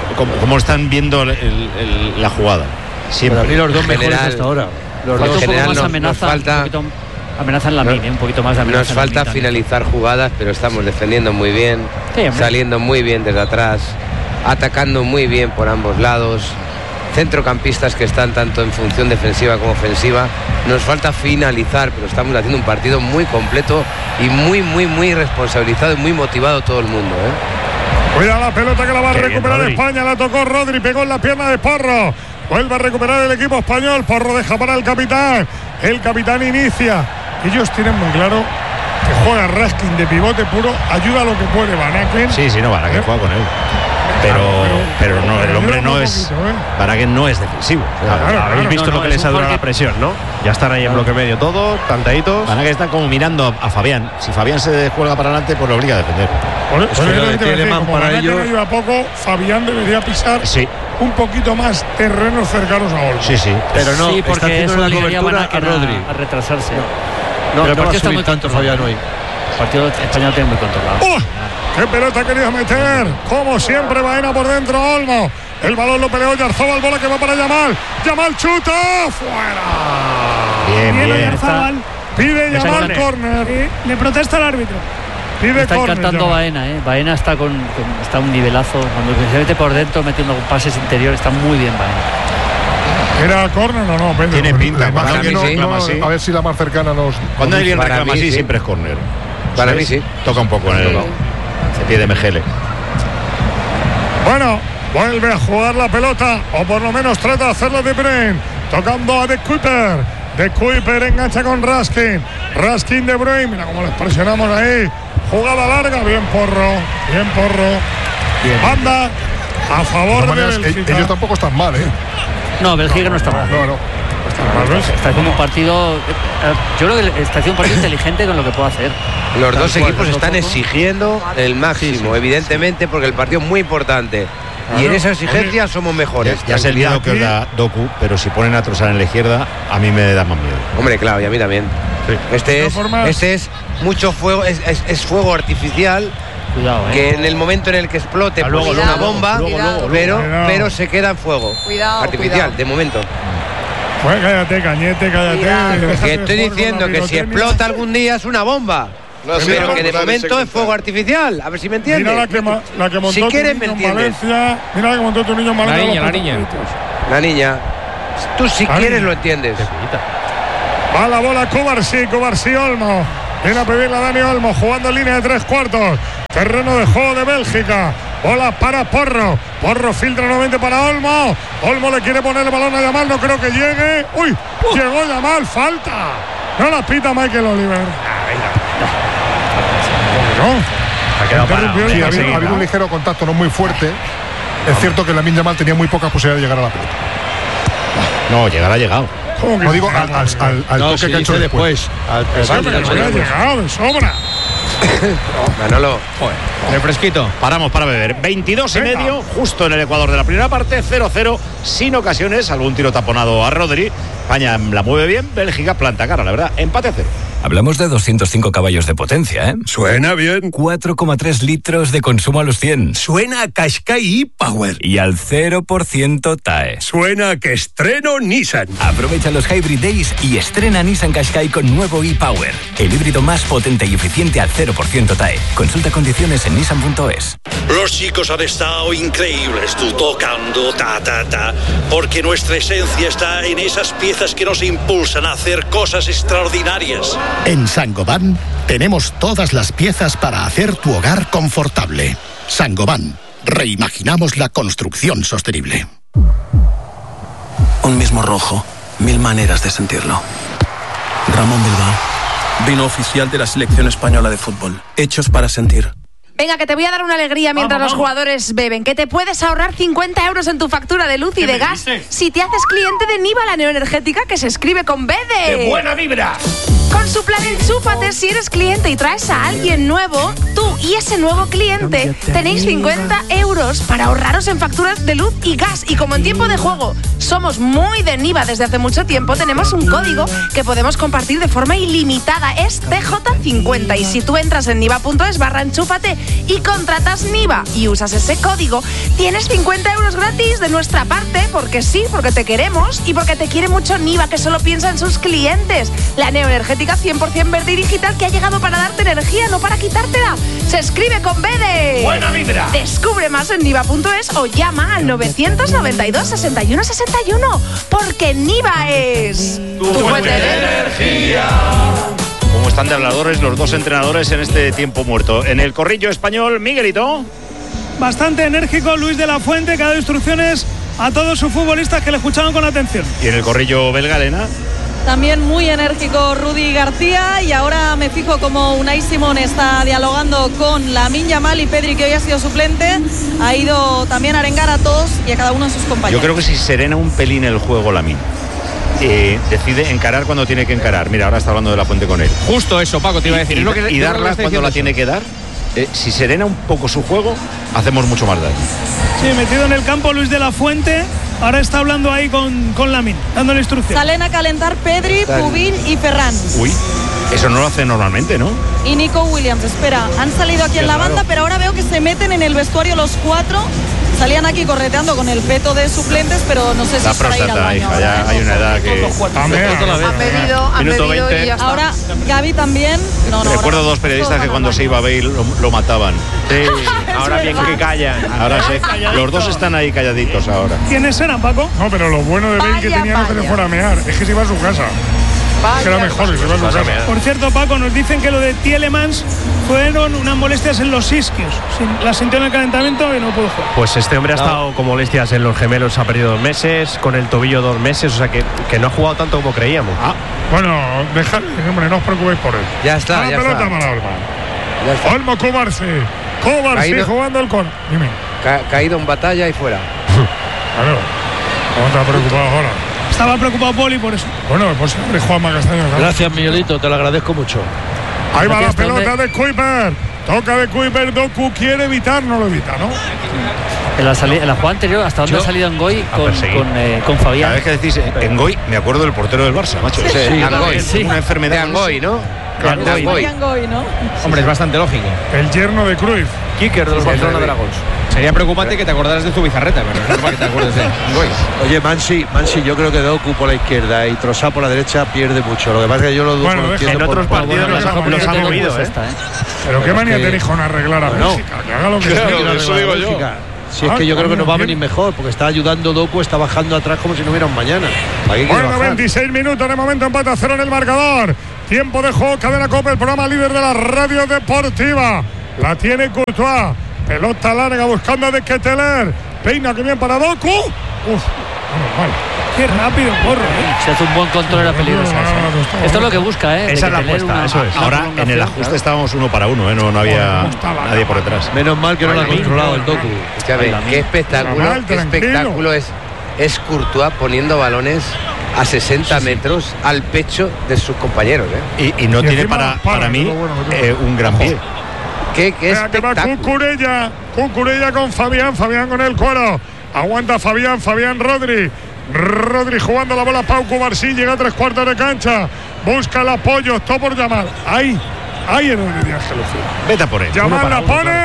cómo, cómo están viendo el, el, la jugada. Siempre. Para mí los dos General, mejores hasta ahora. Los Falta dos. un poco general más nos- amenaza, nos falta- un poquito, amenaza en la No- mini, un poquito más de amenaza. Nos en la falta mini también. finalizar jugadas, pero estamos defendiendo muy bien, Sí, hombre. saliendo muy bien desde atrás, atacando muy bien por ambos lados. Centrocampistas que están tanto en función defensiva como ofensiva. Nos falta finalizar, pero estamos haciendo un partido muy completo y muy, muy, muy responsabilizado y muy motivado todo el mundo, ¿eh? Cuida la pelota que la va a Qué bien, recuperar Rodri. España. La tocó Rodri, pegó en la pierna de Porro. Vuelve a recuperar el equipo español. Porro deja para el capitán. El capitán inicia. Ellos tienen muy claro que juega Raskin de pivote puro. Ayuda a lo que puede Van Aken. Sí, sí, no, Van Aken ¿Eh? juega con él. Pero, pero no, el Pero hombre ayuda no muy es. poquito, ¿eh? Van Aken no es defensivo. O sea, Claro, Habéis claro. visto no, lo no, que es les un ha durado parque- la presión, ¿no? Ya están ahí en bloque medio todos, cantaditos. Van Aken está como mirando a, a Fabián. Si Fabián se descuelga para adelante, pues lo obliga a defender. Por, Es por que eso lo te de iba a decir, Tielemans como para Van Aken ellos- ayuda poco, Fabián debería pisar Sí, un poquito más terrenos cercanos a Olmo. sí, sí. Pero no, sí, está porque haciendo eso la obligaría a Van cobertura a Aken Rodri. a, a retrasarse. No, Pero el no va a partido está subir muy tanto controlado. Fabián hoy. El partido español lo tiene muy controlado. ¡Oh! ¡Qué pelota quería meter! Como siempre, Baena por dentro, Olmo. El balón lo peleó Yarzabal, bola que va para Yamal. Yamal chuta, fuera. Bien, Bien, bien. Oyarzabal. Pide Esa Yamal es córner. Sí, le protesta al árbitro. Pide Está córner. encantando Yamal. Baena, ¿eh? Baena está con, con- está a un nivelazo. Cuando se mete por dentro, metiendo pases interiores, está muy bien Baena. ¿Era córner o no, Pedro? Tiene pinta. La imagen Para que mí no- sí. no- Reclama así. a ver si la más cercana nos. Cuando alguien Para reclama mí, así, sí. siempre es córner. Para ¿Sabes? mí sí. Toca un poco en el, el pie de Mejele. Bueno, vuelve a jugar la pelota, o por lo menos trata de hacerlo de Bruyne, tocando a De Kuiper. De Kuiper engancha con Raskin. Raskin de Bruyne, mira cómo les presionamos ahí. Jugada larga, bien Porro, bien Porro. Banda a De favor todas de maneras, Bélgica. ellos tampoco están mal, ¿eh? No, Bélgica no está mal. No, no. Está haciendo un partido. eh, Yo creo que está haciendo un partido inteligente con lo que puede hacer. Los Tal dos cual, equipos poco a están poco. exigiendo el máximo, evidentemente, porque el partido es muy importante. Y en Claro. esa exigencia somos mejores. Ya, ya sé el miedo que os da Doku, pero si ponen a Trossard en la izquierda, a mí me da más miedo. Hombre, claro, y a mí también. Este, De es, todas formas- este es mucho fuego, es, es- es fuego artificial Cuidado, ¿eh? que en el momento en el que explote Ah, pues luego, es una luego, bomba, luego, luego, luego. pero, Cuidado. pero se queda en fuego. Cuidado, artificial, cuidado. de momento. Pues cállate, Cañete, cállate. Cuidado. Déjate Que de estoy jugar con diciendo la que si pirotecnia. explota algún día es una bomba. No sé, pero no, que de no, no, momento no, es fuego artificial. A ver si me entiendes. Mira la que, ma- la que montó Si tu quieres, me niño en entiendes. Valencia. Mira la que montó tu niño en Valencia. niña, los la niña. putaditos. La niña. Tú si La quieres niña. lo entiendes. Va la bola Cubarsí, Cubarsí Olmo. Viene a pedirla Dani Olmo, jugando en línea de tres cuartos. Terreno de juego de Bélgica. Bola para Porro. Porro filtra nuevamente para Olmo. Olmo le quiere poner el balón a Yamal, no creo que llegue. ¡Uy! Llegó Yamal, falta. No la pita Michael Oliver. No. Ha quedado parado. Interrumpió el Sí, ha habido, partido. ha habido un ligero contacto, no muy fuerte. Es cierto que Lamine Yamal tenía muy pocas posibilidades de llegar a la pelota. No, llegar ha llegado. ¿Cómo que No digo sí? al, al, al- al No, toque se que ha hecho dice después. después. Al- Sí, pero al- no le ha llegado de sobra. Manolo. De fresquito. Paramos para beber. veintidós y Venga. medio, justo en el Ecuador de la primera parte, cero cero, sin ocasiones, algún tiro taponado a Rodri. España la mueve bien, Bélgica planta cara, la verdad, empate a cero. Hablamos de doscientos cinco caballos de potencia, ¿eh? Suena bien. cuatro coma tres litros de consumo a los cien. Suena a Qashqai e-Power. Y al cero por ciento T A E. Suena a que estreno Nissan. Aprovecha los Hybrid Days y estrena Nissan Qashqai con nuevo e-Power. El híbrido más potente y eficiente al cero por ciento T A E. Consulta condiciones en nissan punto es. Los chicos han estado increíbles, tú tocando, ta, ta, ta, porque nuestra esencia está en esas piezas que nos impulsan a hacer cosas extraordinarias. En Saint-Gobain tenemos todas las piezas para hacer tu hogar confortable. Saint-Gobain, reimaginamos la construcción sostenible. Un mismo rojo, mil maneras de sentirlo. Ramón Bilbao, vino oficial de la selección española de fútbol. Hechos para sentir. Venga, que te voy a dar una alegría mientras Vamos, los vamos. jugadores beben. Que te puedes ahorrar cincuenta euros en tu factura de luz y ¿Qué de me gas dices? si te haces cliente de Niva, la neoenergética que se escribe con B de... ¡Qué buena vibra! Con su plan Enchúfate, si eres cliente y traes a alguien nuevo, tú y ese nuevo cliente tenéis cincuenta euros para ahorraros en facturas de luz y gas. Y como en tiempo de juego somos muy de Niva desde hace mucho tiempo, tenemos un código que podemos compartir de forma ilimitada. Es T J cincuenta y si tú entras en niva punto es barra enchúfate y contratas Niva y usas ese código, tienes cincuenta euros gratis de nuestra parte, porque sí, porque te queremos y porque te quiere mucho Niva, que solo piensa en sus clientes. La neoenergética cien por ciento verde y digital que ha llegado para darte energía, no para quitártela. Se escribe con B de... ¡Buena vibra! Descubre más en niva punto es o llama al novecientos noventa y dos, sesenta y uno sesenta y uno, porque Niva es... Tu fuente de energía. ¿Cómo están de habladores los dos entrenadores en este tiempo muerto? En el corrillo español, Miguelito. Bastante enérgico Luis de la Fuente, que ha dado instrucciones a todos sus futbolistas que le escuchaban con atención. ¿Y en el corrillo belga, Elena? También muy enérgico Rudy García, y ahora me fijo como Unai Simón está dialogando con Lamine Yamal y Pedri, que hoy ha sido suplente. Ha ido también a arengar a todos y a cada uno de sus compañeros. Yo creo que si serena un pelín el juego Lamine, eh, decide encarar cuando tiene que encarar. Mira, ahora está hablando de la Fuente con él. Justo eso, Paco, te iba a decir. Y, Es lo que, y yo creo darla que cuando la eso. tiene que dar. Eh, si serena un poco su juego, hacemos mucho más daño. Sí, metido en el campo Luis de la Fuente. Ahora está hablando ahí con, con Lamine, dándole instrucción. Salen a calentar Pedri, Pubín y Ferran. Uy, eso no lo hace normalmente, ¿no? Y Nico Williams, espera, han salido aquí Qué en la raro. banda, pero ahora veo que se meten en el vestuario los cuatro. Salían aquí correteando con el peto de suplentes, pero no sé si La es para ir al próstata, baño hija, ahora, ya ¿eh? hay una edad que... Han pedido, han Minuto pedido veinte. y ya está. Ahora Gaby también. No, no, Recuerdo ahora- dos periodistas todos que cuando van se al iba a Bale lo, lo mataban. Sí, ahora bien que callan. Ahora sí. Los dos están ahí calladitos ahora. ¿Quiénes eran, Paco? No, pero lo bueno de Bale que Vaya, tenía no que le vaya. fuera a mear, es que se iba a su casa. Es que era mejor que se iba a su casa. Por cierto, Paco, nos dicen que lo de Tielemans fueron unas molestias en los isquios. Sin- La sintió en el calentamiento y no pudo jugar. Pues este hombre ha estado con molestias en los gemelos, ha perdido dos meses, con el tobillo dos meses, o sea que, que no ha jugado tanto como creíamos. Ah, bueno, dejadle, hombre, no os preocupéis por él. Ya está, A la ya pelota está. para Olmo. Ya está. Olmo Cobarse. Cobarse Caído. jugando el con. Dime. Ca- caído en batalla y fuera. Claro. ¿Cómo estás preocupado ahora? Estaba preocupado Poli por eso. Bueno, pues siempre Juanma Castaño. ¿sabes? Gracias, Miguelito, te lo agradezco mucho. Ahí va Aquí la está, pelota hombre. de Kuiper. Toca de Kuiper. Doku quiere evitar, no lo evita, ¿no? En la, sali- en la jugada anterior, ¿hasta dónde Yo- ha salido Ngoy a con, perseguir. con, eh, con Cada Fabián? vez que decís Engoy, me acuerdo del portero del Barça, macho. Sí, Ese- Angoy. sí, una enfermedad. De Angoy, ¿no? Claro. De Angoy. Fabián Goy, ¿no? Hombre, es bastante lógico. El yerno de Cruyff. Kicker de los Barcelona Dragons. Sería preocupante que te acordaras de tu bizarreta, pero es normal que te acuerdes de Ngoy. Oye, Mansi, Mansi, yo creo que Doku por la izquierda y Trossard por la derecha pierde mucho. Lo que pasa es que yo lo dudo. Bueno, lo deja- entiendo En por- otros por- partidos bueno, los ha, bueno, los ha bueno, movido, Pues ¿eh? esta, ¿eh? Pero qué Pero manía es que- tenéis con arreglar a No. Bélgica. Que haga lo que Claro, quiera. eso digo yo. Bélgica. Si es Ah, que yo creo que nos va a bien. venir mejor, porque está ayudando Doku, está bajando atrás como si no hubiera un mañana. ¿Para qué quiere Bueno, bajar? veintiséis minutos de momento, empate a cero en el marcador. Tiempo de juego, Cadena COPE, el programa líder de la radio deportiva. La tiene Courtois. Pelota larga buscando a De Ketteler. Peina que bien para Doku. Uf, menos mal. Qué rápido corre, ¿eh? Si hace un buen control era peligrosa. No, no, no, no, esa, ¿eh? Esto es lo que busca, ¿eh? De Esa es la que tener apuesta, una- eso es. una Ahora en el prolongación, ajuste claro. estábamos uno para uno, ¿eh? no, no había ¿Cómo estaba? nadie por detrás. Menos mal que no lo ha Ay, controlado ay, el Doku. Escúchame, Ay, qué espectáculo, Normal, qué tranquilo. espectáculo es, es Courtois poniendo balones a sesenta metros al pecho de sus compañeros, ¿eh? Y, y no Y tiene encima para, los palos, para mí es lo bueno que tiene. eh, un gran pie. Qué, qué Venga, que va espectáculo. Cucurella. Cucurella con Fabián. Fabián con el cuero. Aguanta Fabián. Fabián Rodri. Rodri jugando la bola. Pau Cubarsí. Llega a tres cuartos de cancha. Busca el apoyo. Todo por llamar. Ahí. Ahí era el de Ángel Lucía. Vete a por él. Llamar la pone.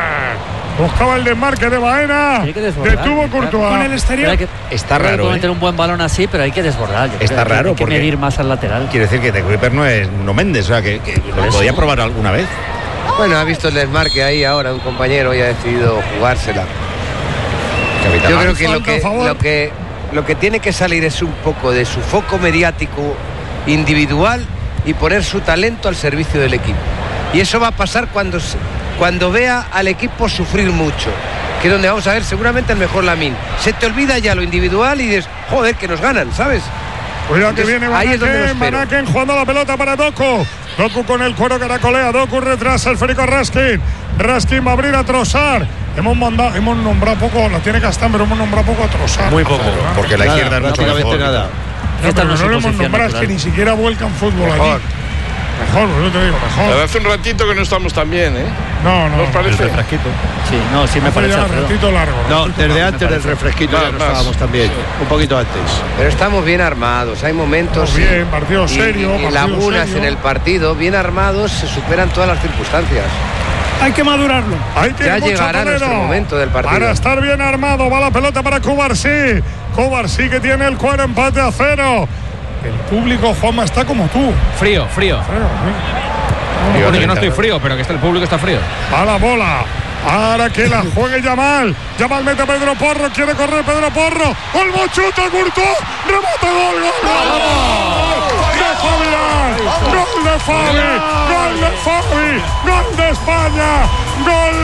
Buscaba el desmarque de Baena. Hay que desbordar, Detuvo claro. Courtois. Con el Pero exterior. hay que, Está creo que raro, puede ¿eh? meter un buen balón así, pero hay que desbordar. Yo Está creo que raro Hay que porque- medir más al lateral. Quiere decir que De Kuiper no es no Méndez, o sea, que, que lo eso. podía probar alguna vez. Bueno, ha visto el desmarque ahí ahora un compañero y ha decidido jugársela. Capitán. Yo creo que lo Falta a que, favor. lo que lo que tiene que salir es un poco de su foco mediático individual y poner su talento al servicio del equipo. Y eso va a pasar cuando, se- cuando vea al equipo sufrir mucho, que es donde vamos a ver seguramente el mejor Lamine. Se te olvida ya lo individual y dices, joder, que nos ganan, ¿sabes? Cuidado que Entonces, viene ahí es donde lo Manaken, espero. Manaken jugando la pelota para Doku. Doku con el cuero caracolea. Doku retrasa el Férico Raskin. Raskin va a abrir a Trossard. Hemos mandado, hemos nombrado poco, la tiene Castán, pero hemos nombrado poco a Trossard. Muy poco. Porque la Nada, izquierda es mucho prácticamente mejor. nada. No, Esta pero no es no su lo hemos posición nombrado, es que natural. ni siquiera vuelcan fútbol Mejor. allí. Mejor, yo te digo, mejor. Pero hace un ratito que no estamos tan bien, ¿eh? No, no. ¿Nos parece? El refresquito. Sí, no, sí me Hace parece. ya Alfredo. ratito largo. No, ratito desde largo. antes del refresquito ya no Más, estábamos tan bien. Un poquito antes. Pero estamos bien armados, hay momentos Estamos bien, y- partido y- serio, y, partido lagunas serio. en el partido, bien armados, se superan todas las circunstancias. Hay que madurarlo. Hay que Ya ir mucho llegará Toledo. nuestro momento del partido. Para estar bien armado, va la pelota para Cubarsí. Cubarsí que tiene el cuero, empate a cero. El público, Juanma, está como tú. Frío, frío. Bueno, yo no estoy frío, pero que está, el público está frío. A la bola. Ahora que la juegue Yamal. Yamal mete a Pedro Porro. Quiere correr Pedro Porro. Olmo chuta, Courtois. Remate, gol, gol, gol. Gol de Fabián. Gol de Fabi. Gol de Fabi. Gol de España. Gol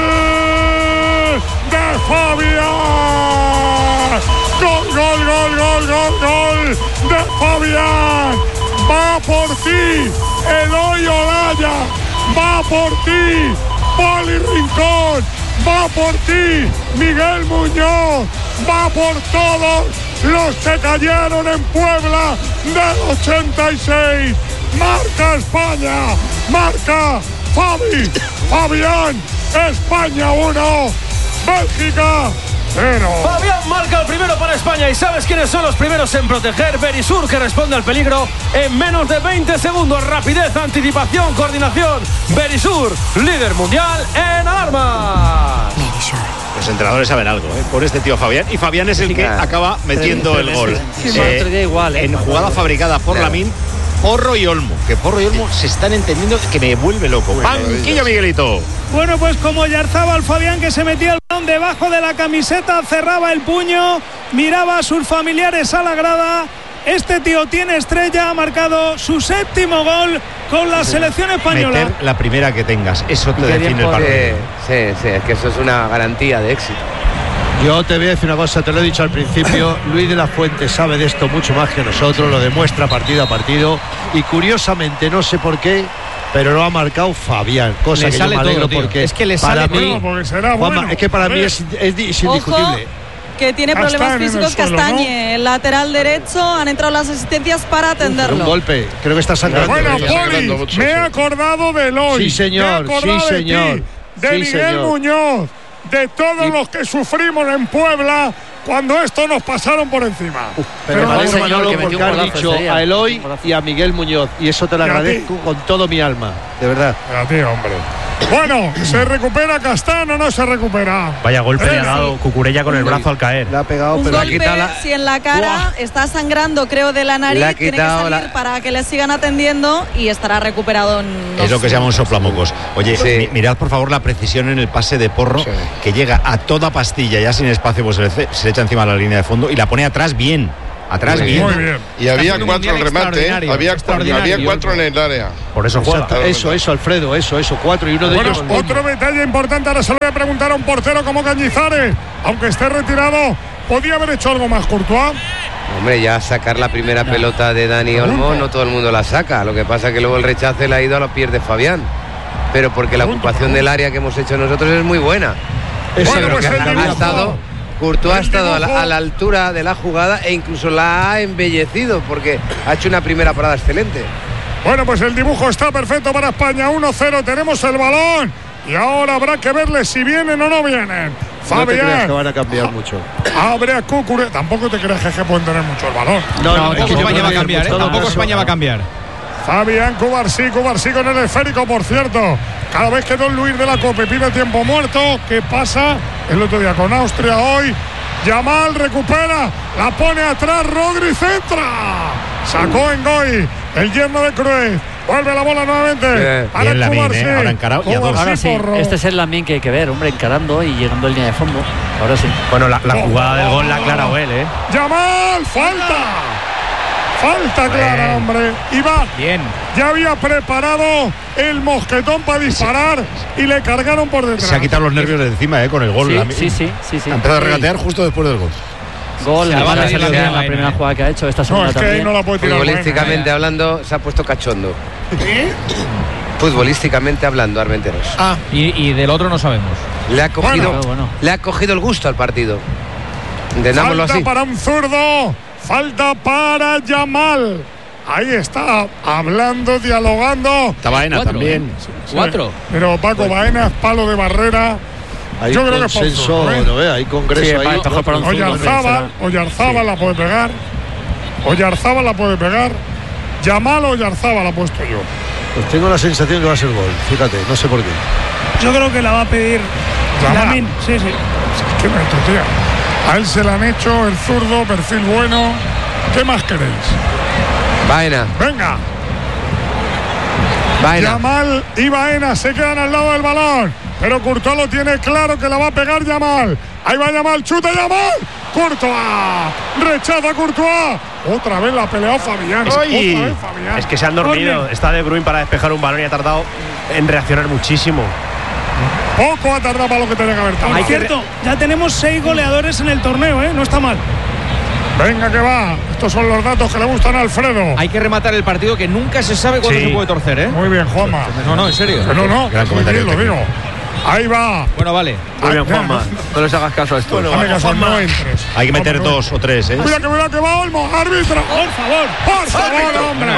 de Fabián. Gol, gol, gol, gol, gol, gol de Fabián. Va por ti, Eloy Olaya. Va por ti, Poli Rincón. Va por ti, Miguel Muñoz. Va por todos los que cayeron en Puebla del ochenta y seis. Marca España. Marca Fabi. Fabián. España uno. Bélgica cero. Fabián marca el primero para España. ¿Y sabes quiénes son los primeros en proteger? Verisur, que responde al peligro en menos de veinte segundos. Rapidez, anticipación, coordinación. Verisur, líder mundial en alarmas. Los entrenadores saben algo, ¿eh? Por este tío Fabián. Y Fabián es el que acaba metiendo el gol. Sí, el otro día igual, ¿eh? En jugada fabricada por Lamín, Porro y Olmo. Que Porro y Olmo se están entendiendo, que me vuelve loco. Banquillo, Miguelito. Bueno, pues como Yarzábal Fabián, que se metía el balón debajo de la camiseta, cerraba el puño, miraba a sus familiares a la grada. Este tío tiene estrella, ha marcado su séptimo gol con la selección española. Meter la primera que tengas, eso te define el partido. Sí, sí, sí, es que eso es una garantía de éxito. Yo te voy a decir una cosa, te lo he dicho al principio, Luis de la Fuente sabe de esto mucho más que nosotros, lo demuestra partido a partido y curiosamente, no sé por qué, pero lo ha marcado Fabián, cosa Le que sale yo me alegro todo, tío. porque Es que le para sale mí, todo. Porque será Juanma, bueno. es que para A mí ver. es, es, es indiscutible. Que tiene Castañe problemas en el físicos suelo, Castañe, el lateral derecho, han entrado las asistencias para atenderlo. Un golpe, creo que está sangrando. Bueno, Está sangrando Poli, mucho, me he sí. acordado de Eloy. Sí, señor, me he acordado sí, de ti, señor. de Sí, Miguel señor. Muñoz, de todos los que sufrimos en Puebla cuando esto nos pasaron por encima. Pero, Pero Manolo, vale, señor, Manolo, que metió porque un has golazo dicho ese día. a Eloy Un golazo. y a Miguel Muñoz y eso te lo Y a ti. agradezco con todo mi alma, de verdad. A ti, hombre. Bueno, ¿se recupera Castán o no se recupera? Vaya golpe Eh, le ha dado Cucurella con el brazo al caer. Le ha pegado, Un pero le ha golpe, quitado la... si en la cara está sangrando, creo, de la nariz, Le ha tiene que quitado salir la- para que le sigan atendiendo y estará recuperado en Es lo dos- que se llama un soplamocos. Oye, Sí. mi- mirad por favor la precisión en el pase de Porro, Sí. que llega a toda pastilla, ya sin espacio, pues se le, se le echa encima de la línea de fondo y la pone atrás bien. Atrás Muy bien. Muy bien. Y había haciendo un cuatro en mundial remate, ¿eh? extraordinario, Había, extraordinario. había cuatro en el área. Por eso juega. Exacto, eso, eso, Alfredo, eso, eso, cuatro y uno de Bueno, ellos. otro detalle importante, ahora se lo voy a preguntar a un portero como Cañizares, aunque esté retirado, ¿podía haber hecho algo más Courtois? Hombre, ya sacar la primera pelota de Dani Olmo, no todo el mundo la saca. Lo que pasa es que luego el rechace le ha ido a los pies de Fabián. Pero porque la ocupación del área que hemos hecho nosotros es muy buena. Esa Bueno, es pues la el que Ha dibujo. estado, Courtois ha El estado a la, dibujo. a la altura de la jugada e incluso la ha embellecido porque ha hecho una primera parada excelente. Bueno, pues el dibujo está perfecto para España, uno cero, tenemos el balón y ahora habrá que verle si vienen o no vienen. No te creas que Fabián, van a cambiar mucho. abre a Cucure, tampoco te creas que pueden tener mucho el balón. No, No, es que tampoco yo España creo va a que cambiar, ¿eh? todo Tampoco caso- España va a cambiar. Fabián, Cubarsí, Cubarsí con el esférico, por cierto. Cada vez que Don Luis de la Cope pide tiempo muerto, ¿qué pasa? El otro día con Austria, hoy Yamal recupera, la pone atrás, Rodri centra. Sacó en Goy, el yerno de Cruyff. Vuelve la bola nuevamente. Bien. Para Bien Lamine, Cubarsí. ¿eh? Ahora encarado y a dos. Cubarsí, Ahora sí, Porro. este es el Lamine que hay que ver, hombre, encarando y llegando en línea de fondo. Ahora sí. Bueno, la, la jugada del gol la ha aclarado él, ¿eh? Yamal, falta. Falta clara, hombre. Y va. Bien. Ya había preparado el mosquetón para disparar y le cargaron por detrás. Se ha quitado los nervios de encima, ¿eh? Con el gol. Sí, Lamine. sí, sí, sí, sí. Ha empezado a regatear justo después del gol. Gol, Se la va a además, meter es la la, primera, primera ¿eh? jugada que ha hecho, esta No, segunda es que ahí también. no la puede tirar. Futbolísticamente hablando, se ha puesto cachondo. Futbolísticamente hablando, Armenteros. Ah, y, y del otro no sabemos. Le ha cogido, Bueno, bueno. le ha cogido el gusto al partido. Entendámoslo Falta así. para un zurdo. Falta para Yamal. Ahí está, hablando, dialogando. Está Baena Cuatro, también. ¿eh? Cuatro. Pero Paco Baena es palo de barrera. Hay Yo creo que es por consenso, zurdo, ¿eh? ¿no? ¿eh? Hay congreso Sí, ahí. para escoger para un zurdo, Oyarzábal, Oyarzábal la puede pegar. Oyarzábal la puede pegar. Yamal o Oyarzábal la he puesto yo. Pues tengo la sensación que va a ser gol, fíjate, no sé por qué. Yo creo que la va a pedir Yamal. Lamine. Sí, sí. ¿Qué me tía? A él se le han hecho el zurdo, perfil bueno. ¿Qué más queréis? Baena. Venga. Baena. Yamal y Baena se quedan al lado del balón. Pero Courtois lo tiene claro que la va a pegar Yamal. Ahí va Yamal, chuta Yamal. Courtois. Rechaza Courtois. Otra vez la ha peleado Fabián. Otra vez Fabián. Es que se han dormido. Está De Bruyne para despejar un balón y ha tardado en reaccionar muchísimo. Poco ha tardado para lo que tenía que haber tardado. Por cierto, ya tenemos seis goleadores en el torneo, ¿eh? No está mal. Venga que va. Estos son los datos que le gustan a Alfredo. Hay que rematar el partido, que nunca se sabe cuándo Sí. se puede torcer, ¿eh? Muy bien, Juanma. No, no, en serio. No, no, Gran muy comentario bien, lo digo. Ahí va. Bueno, vale. Muy bien, Ah, Juanma. No les hagas caso a esto. Dame caso, no entres. Hay que meter No, no, dos o tres, ¿eh? Cuidado que cuidado que va Olmo, árbitro. Por favor, por favor, hombre.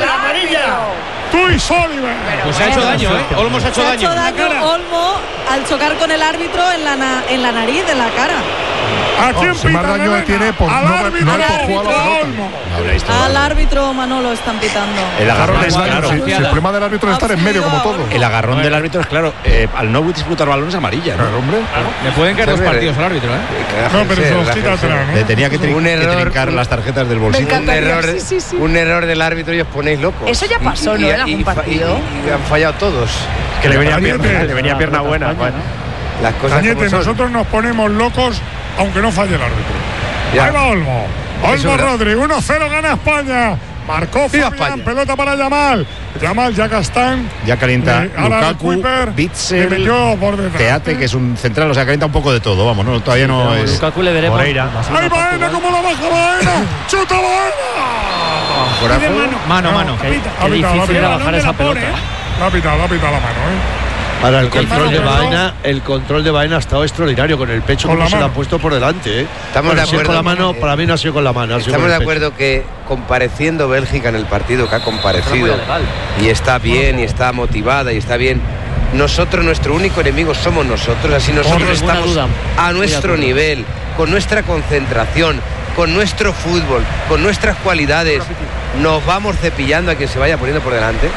Tú y Soliver. Pues se ha hecho daño, ¿eh? Olmo se ha hecho Se ha daño. hecho daño Olmo al chocar con el árbitro en la, na- en la nariz, en la cara. ¿A quién si más pita, daño Elena? tiene por al no- árbitro, no al empujó a la árbitro, pelota. a Olmo. No habréis tomado. Al árbitro Manolo están pitando. El agarrón es Claro, claro. si, si el problema del árbitro es estar en medio como todo. El agarrón del árbitro es claro. Eh, al no disputar balón es amarilla, ¿no? Claro, hombre. Le pueden caer dos Joder, partidos al árbitro, ¿eh? No, pero se los quita atrás, Le ¿no? tenía que, trin- Un que error, trincar un- las tarjetas del Me bolsillo. Un encantaría. error, Sí, sí, sí. un error del árbitro y os ponéis locos. Eso ya pasó, ¿no? En algún fa- partido. y- y han fallado todos. Que le venía Cañete. pierna, le venía pierna buena. Bueno. Las cosas Cañete, como son. nosotros nos ponemos locos aunque no falle el árbitro. Ya. Ahí va Olmo. Eso Olmo es verdad. Rodri, uno cero gana España. Marcó Viva Fabián, España. pelota para Yamal. Yamal, ya Castán. Ya calienta Eh, ahora Lukaku, Kuiper, le Bitzel, metió por detrás. Teate, que es un central, o sea, calienta un poco de todo, vamos, no, todavía no Pero es. Lukaku le veremos. Moreira. más Ahí una Baena, Portugal. como la baja Baena. Chuta Baena. Fuera Pide de juego. mano. Mano, No, mano. Qué, Ha qué pitado, ha difícil pitado. era Balón bajar de esa la por, pelota. ¿eh? La ha pitado, la ha pitado la mano, ¿eh? Ahora el Porque el control de mano, Baena, el control de Baena ha estado extraordinario con el pecho Con como la se lo ha mano. puesto por delante, ¿eh? Estamos Bueno, de si es acuerdo. con la mano, Eh, para mí no ha sido con la mano, ha sido Estamos con de el pecho. acuerdo que compareciendo Bélgica en el partido que ha comparecido y está bien y está motivada y está bien, nosotros nuestro único enemigo somos nosotros, así nosotros ninguna estamos duda. a Estoy de nuestro acuerdo. nivel, con nuestra concentración, con nuestro fútbol, con nuestras cualidades, nos vamos cepillando a quien se vaya poniendo por delante.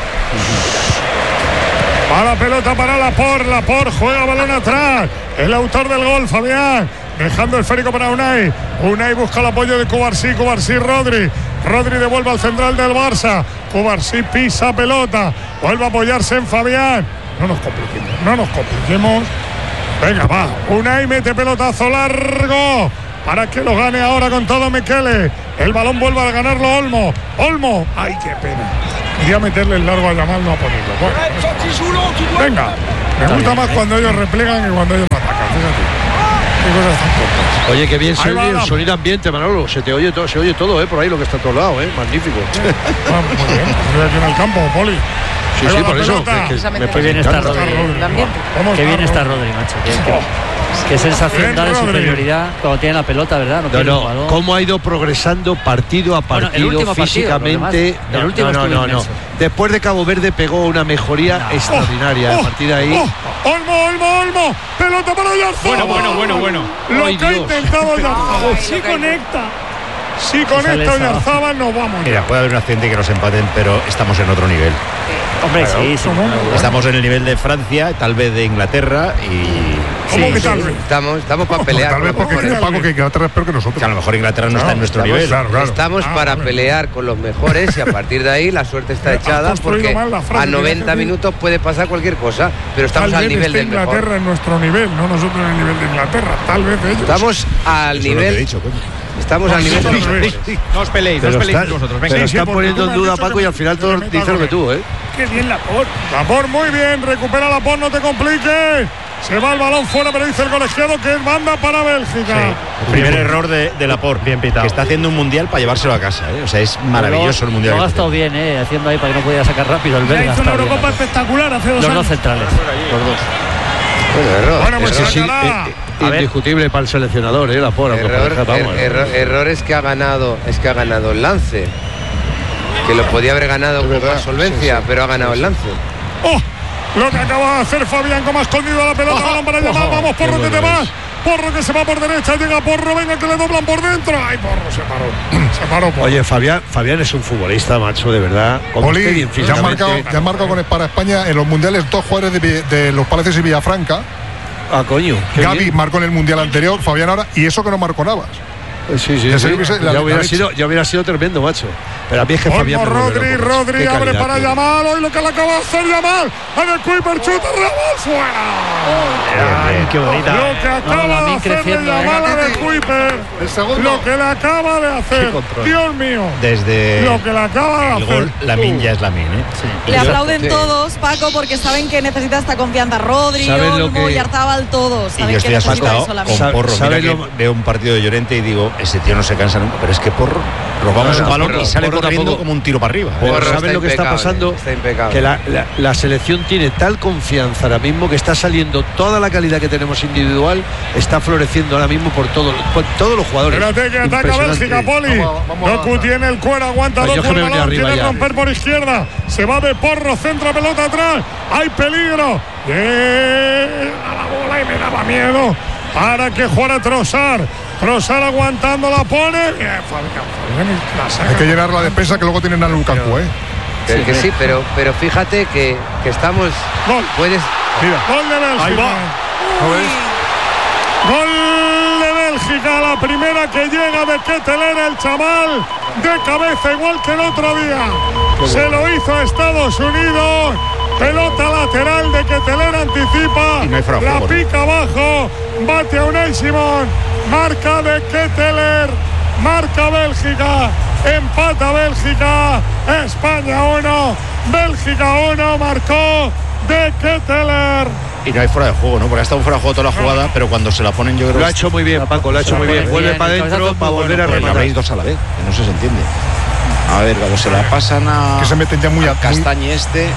Va la pelota para Laporte, Laporte juega balón atrás. El autor del gol, Fabián. Dejando el esférico para Unai. Unai busca el apoyo de Cubarsí, Cubarsí, Rodri. Rodri devuelve al central del Barça. Cubarsí pisa pelota. Vuelve a apoyarse en Fabián. No nos compliquemos, no nos compliquemos. Venga, va. Unai mete pelotazo largo. Para que lo gane ahora con todo Mekele. El balón vuelve a ganarlo Olmo. Olmo. Ay, qué pena. Quería meterle el largo a Yamal, no a ponerlo. Bueno, pues, venga. Me gusta más cuando ellos replegan que cuando ellos atacan. Fíjate. Qué cosas tan cortas. Oye, qué bien se Ahí va oye el la- sonido ambiente, Manolo. Se te oye todo, se oye todo, ¿eh? Por ahí lo que está a todos lados, ¿eh? Magnífico. Ah, muy bien. Estoy aquí en el campo, Poli. Sí, Ahí sí, va por la eso. pelota. que- que me Qué bien está encanta. Rodri. ¿Cómo Qué bien está Rodri? Rodri, macho. Qué, qué- qué sensación Bien, da de Rodri. superioridad cuando tiene la pelota, ¿verdad? No, pierde el no, balón. cómo ha ido progresando partido a Bueno, el partido último partido, físicamente. los demás, el No, último no, no, estuvo no, no. inmenso. Después de Cabo Verde pegó una mejoría extraordinaria. Oh, a partir de ahí. oh, Olmo, Olmo, Olmo. Pelota para Oyarzabal. Bueno, bueno, bueno, bueno. Lo Ay, que ha Dios. intentado Oyarzabal. Sí conecta. Si con Sale esto esa. Oyarzabal nos vamos. Mira, puede haber un accidente y que nos empaten, pero estamos en otro nivel. Hombre, sí, sí. Estamos en el nivel de Francia, tal vez de Inglaterra y. ¿Cómo Sí, que sí, tal sí. vez? Estamos, estamos para pelear. Tal vez con los porque mejores. Paco que Inglaterra es peor que nosotros. Que a lo mejor Inglaterra no está en nuestro Estamos- nivel. Claro, claro. Estamos Ah, para vale. pelear con los mejores y a partir de ahí la suerte está Has echada construido porque mal la frase, a tenía que noventa decir. minutos puede pasar cualquier cosa, pero estamos Tal al vez nivel esté del Inglaterra mejor. en nuestro nivel, no nosotros en el nivel de Inglaterra. Tal vez ellos. Estamos al Eso es lo que he nivel, dicho, coño. estamos al nivel de los Nosotros, mejores. sí. No os peleéis, no os Pero peleéis están, vosotros. pero Venga. sí, están porque poniendo tú en me has duda, dicho Paco, que y al me- final que todos me meta dicen lo con que tú, ¿eh? Qué bien Laporte. Laporte muy bien, recupera Laporte, no te compliques. Se va el balón fuera, pero dice el colegiado que es banda para Bélgica. El primer error de, de Laporte. Bien pitado. Que está haciendo un mundial para llevárselo a casa. ¿eh? O sea, es maravilloso el mundial. Lo ha que está gastado bien, ¿eh? Haciendo ahí para que no pudiera sacar rápido el Ya belga. hizo está una bien. Eurocopa espectacular hace dos Los dos años. centrales, los dos. Bueno, error. Bueno, pues Ese sí, sacará. eh, eh, indiscutible para el seleccionador, ¿eh? La por, Error, er- error- error es que ha ganado, es que ha ganado el lance. que lo podía haber ganado con más solvencia, sí, sí. pero ha ganado sí, sí. el lance. ¡Oh! Lo que acaba de hacer Fabián, como ha escondido la pelota, balón para llamar, vamos Porro que te vas, Porro que se va por derecha, llega Porro, venga que le doblan por dentro, ay Porro se paró, se paró Porro. Oye Fabián, Fabián es un futbolista, macho, de verdad. Oli, ya han marcado, ya han marcado con para España en los mundiales dos jugadores de, de los Palacios y Villafranca. Ah, coño. Gaby bien. Marcó en el mundial anterior, Fabián ahora, y eso que no marcó Navas. Sí, sí, sí. Hubiese, ya, hubiera sido, ya hubiera sido tremendo, macho. Pero a mí es que Fabián. Rodri, Rodri abre para Yamal. Hoy lo que le acaba de hacer Yamal. En el Kuiper chuta, Raval fuera. Ay, qué bonita. Lo que acaba no, de hacer Yamal a de Kuiper. Lo que le acaba de hacer. Dios mío. Desde lo que le acaba de el hacer. Gol, la minja es la min, ¿eh? Sí. Le aplauden sí. todos, Paco, porque saben que necesita esta confianza. Rodri, Olmo, que... Yarzabal, todos. Y yo estoy asustado con Porro. Mira que veo un partido de Llorente y digo, ese tío no se cansa nunca, pero es que Porro robamos no, no, un balón Porro, y sale Porro corriendo tampoco, como un tiro para arriba. ¿Sabes lo que está pasando? Está que la, la, la selección tiene tal confianza ahora mismo que está saliendo toda la calidad que tenemos individual, está floreciendo ahora mismo por, todo, por todos los jugadores. Espérate que ataca Bélgica, Poli. Doku tiene el cuero, aguanta pues dos por el balón, quiere ya. romper por izquierda. Se va de Porro, centra pelota atrás. Hay peligro. Bien, a la bola y me daba miedo. Para que juega Trossard. Trossard aguantando la pone. Bien, Hay que llenar la defensa que luego tienen a Lukaku, ¿eh? Sí, que sí, pero, pero fíjate que, que estamos. Gol. Puedes. Mira. Gol de Bélgica. Ahí va. Gol de Bélgica, la primera que llega de Ketteler, el chaval de cabeza, igual que el otro día. Se lo hizo a Estados Unidos. Pelota lateral de Ketteler, anticipa. No la pica abajo. Bate a Unai Simón. Marca de Ketteler. Marca Bélgica. Empata Bélgica. España uno. Bélgica uno. Marcó de Ketteler. Y no hay fuera de juego, ¿no? Porque ha estado fuera de juego toda la jugada, no. pero cuando se la ponen yo creo Lo ha hecho muy bien, Paco, lo ha hecho muy bien. Vuelve para adentro para volver a rematar. Habréis dos a la vez, que no se entiende. A ver, cuando se la pasan a. Que se meten ya muy a Castañe este.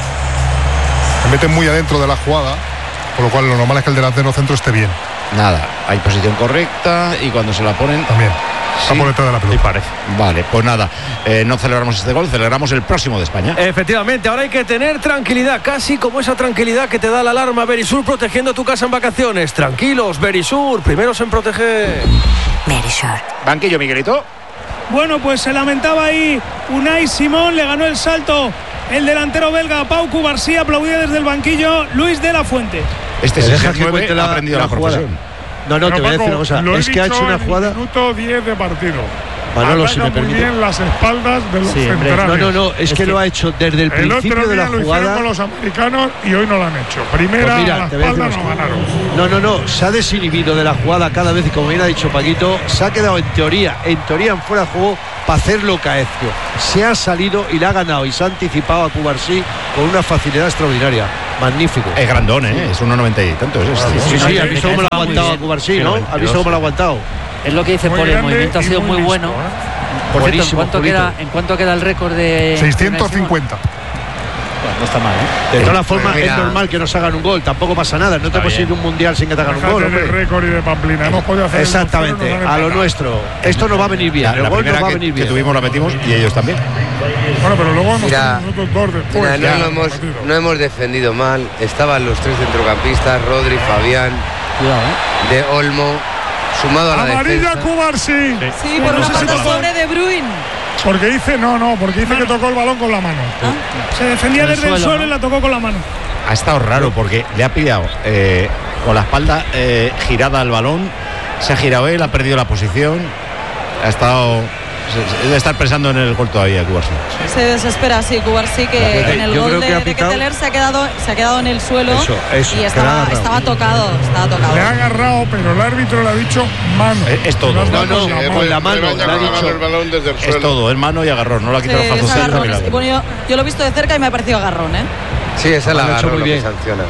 Se meten muy adentro de la jugada, por lo cual lo normal es que el delantero centro esté bien. Nada, hay posición correcta y cuando se la ponen. También. Sí, por detrás de la pelota. parece. Vale, pues nada, eh, no celebramos este gol, celebramos el próximo de España. Efectivamente, ahora hay que tener tranquilidad, casi como esa tranquilidad que te da la alarma Verisur protegiendo tu casa en vacaciones. Tranquilos, Verisur, primeros en proteger. Verisur. Banquillo, Miguelito. Bueno, pues se lamentaba ahí Unai Simón, le ganó el salto el delantero belga Pau Cubarsí, aplaudía desde el banquillo Luis de la Fuente. Este es el que nueve, ha aprendido la, la profesión. No, no, pero te voy a decir una cosa. Es que ha hecho una jugada. Minuto diez de partido. Manolo, si me muy permite. bien las espaldas de los sí, centrales. No, no, no, es, es que, que lo ha hecho desde el, el principio de la lo jugada. Con los americanos y hoy no lo han hecho. Primera pues mira, a la espalda no ganaron. No, no, no, se ha desinhibido de la jugada cada vez y como bien ha dicho Paquito, se ha quedado en teoría, en teoría en fuera de juego para hacerlo Caezio. Se ha salido y le ha ganado y se ha anticipado a Cubarsí con una facilidad extraordinaria. Magnífico. Es grandón, ¿eh? Es uno noventa y tanto. Es este. Sí, sí, sí, ha visto cómo lo ha aguantado a Cubarsí, ¿no? Ha visto cómo lo ha aguantado. Es lo que dice Poli, el movimiento ha sido muy, muy bueno. ¿eh? Por cierto, ¿en cuánto, queda, ¿en cuánto queda el récord de seiscientos cincuenta? Bueno, no está mal, ¿eh? De todas formas, es normal que nos hagan un gol, tampoco pasa nada. No te puedes ir de un mundial sin que te hagan un gol. De récord y de Pamplina. Hemos podido hacer exactamente, a lo nuestro. Esto nos va a venir bien. La, la primera va a venir que, bien. que tuvimos la metimos y ellos también. Bueno, pero luego hemos mira, nosotros dos después. Mira, no, hemos, no hemos defendido mal. Estaban los tres centrocampistas, Rodri, Fabián, cuidado, ¿eh? De Olmo. Sumado a la amarilla defensa. Cubarsí. Sí, sí, por no una falta si sobre De Bruyne. Porque dice, no, no, porque dice mano. que tocó el balón con la mano. ¿Ah? Se defendía desde el, suelo, el suelo ¿no? y la tocó con la mano. Ha estado raro porque le ha pillado eh, con la espalda eh, girada al balón, se ha girado él, ha perdido la posición, ha estado. Debe estar pensando en el gol todavía, Cubarsí. Se desespera, sí, Cubarsí, que claro, en el gol de, de Ketteler se ha quedado, se ha quedado en el suelo eso, eso, y estaba, estaba tocado, estaba tocado. Le ha agarrado, pero el árbitro le ha dicho mano. Es, es todo. No, no, no, con la mano, le ha dicho. El balón desde el suelo. Es todo, es mano y agarrón, no lo ha quitado sí, el Jazón. Bueno, yo, yo lo he visto de cerca y me ha parecido agarrón, ¿eh? Sí, esa es la agarrón lo que sanciona.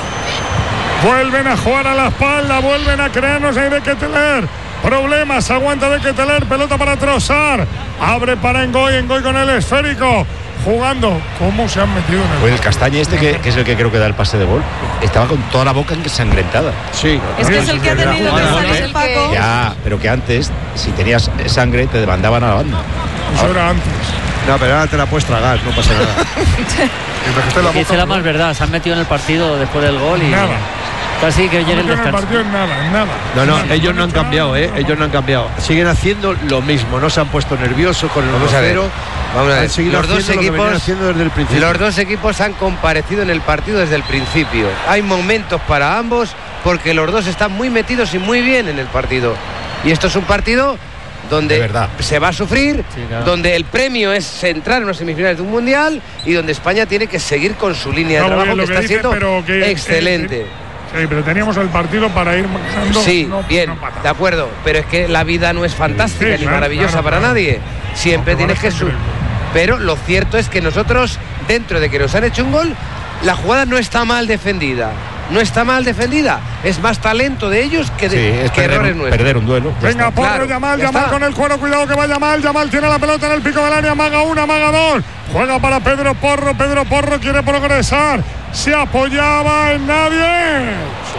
Vuelven a jugar a la espalda, vuelven a crearnos ahí de Ketteler. Problemas, aguanta de Ketteler, pelota para Trossard, abre para Engoy, Engoy con el esférico, jugando. ¿Cómo se han metido en el pues el Castañe este, que, que es el que creo que da el pase de gol, estaba con toda la boca ensangrentada. Sí. Es que es el que ha tenido que salir el Paco. Ya, pero que antes, si tenías sangre, te mandaban a la banda. Eso era antes. No, pero ahora te la puedes tragar, no pasa nada. Dice la más verdad, se han metido en el partido después del gol y nada. Casi que llegue el descanso. partido en nada, en nada. No, no, ellos no han cambiado, ¿eh? Ellos no han cambiado. Siguen haciendo lo mismo, no se han puesto nerviosos con el uno cero. Vamos a ver, han seguido los dos equipos haciendo desde el principio. Los dos equipos han comparecido en el partido desde el principio. Hay momentos para ambos porque los dos están muy metidos y muy bien en el partido. Y esto es un partido donde se va a sufrir, sí, claro. donde el premio es entrar en unas semifinales de un mundial y donde España tiene que seguir con su línea de trabajo que, que está dice, siendo que, excelente. Que, Sí, pero teníamos el partido para ir marcando. Sí, no, bien, no de acuerdo. Pero es que la vida no es fantástica sí, ni claro, maravillosa claro, para claro. nadie. Siempre no, tienes que subir. Pero lo cierto es que nosotros, dentro de que nos han hecho un gol, la jugada no está mal defendida. No está mal defendida. Es más talento de ellos que, de, sí, es que perder, errores nuestros. Perder un duelo. Venga, Porro, claro, Yamal, Yamal con el cuero. Cuidado que va Yamal. Yamal tiene la pelota en el pico del área. Maga una, maga dos. Juega para Pedro Porro. Pedro Porro quiere progresar. Se apoyaba en nadie.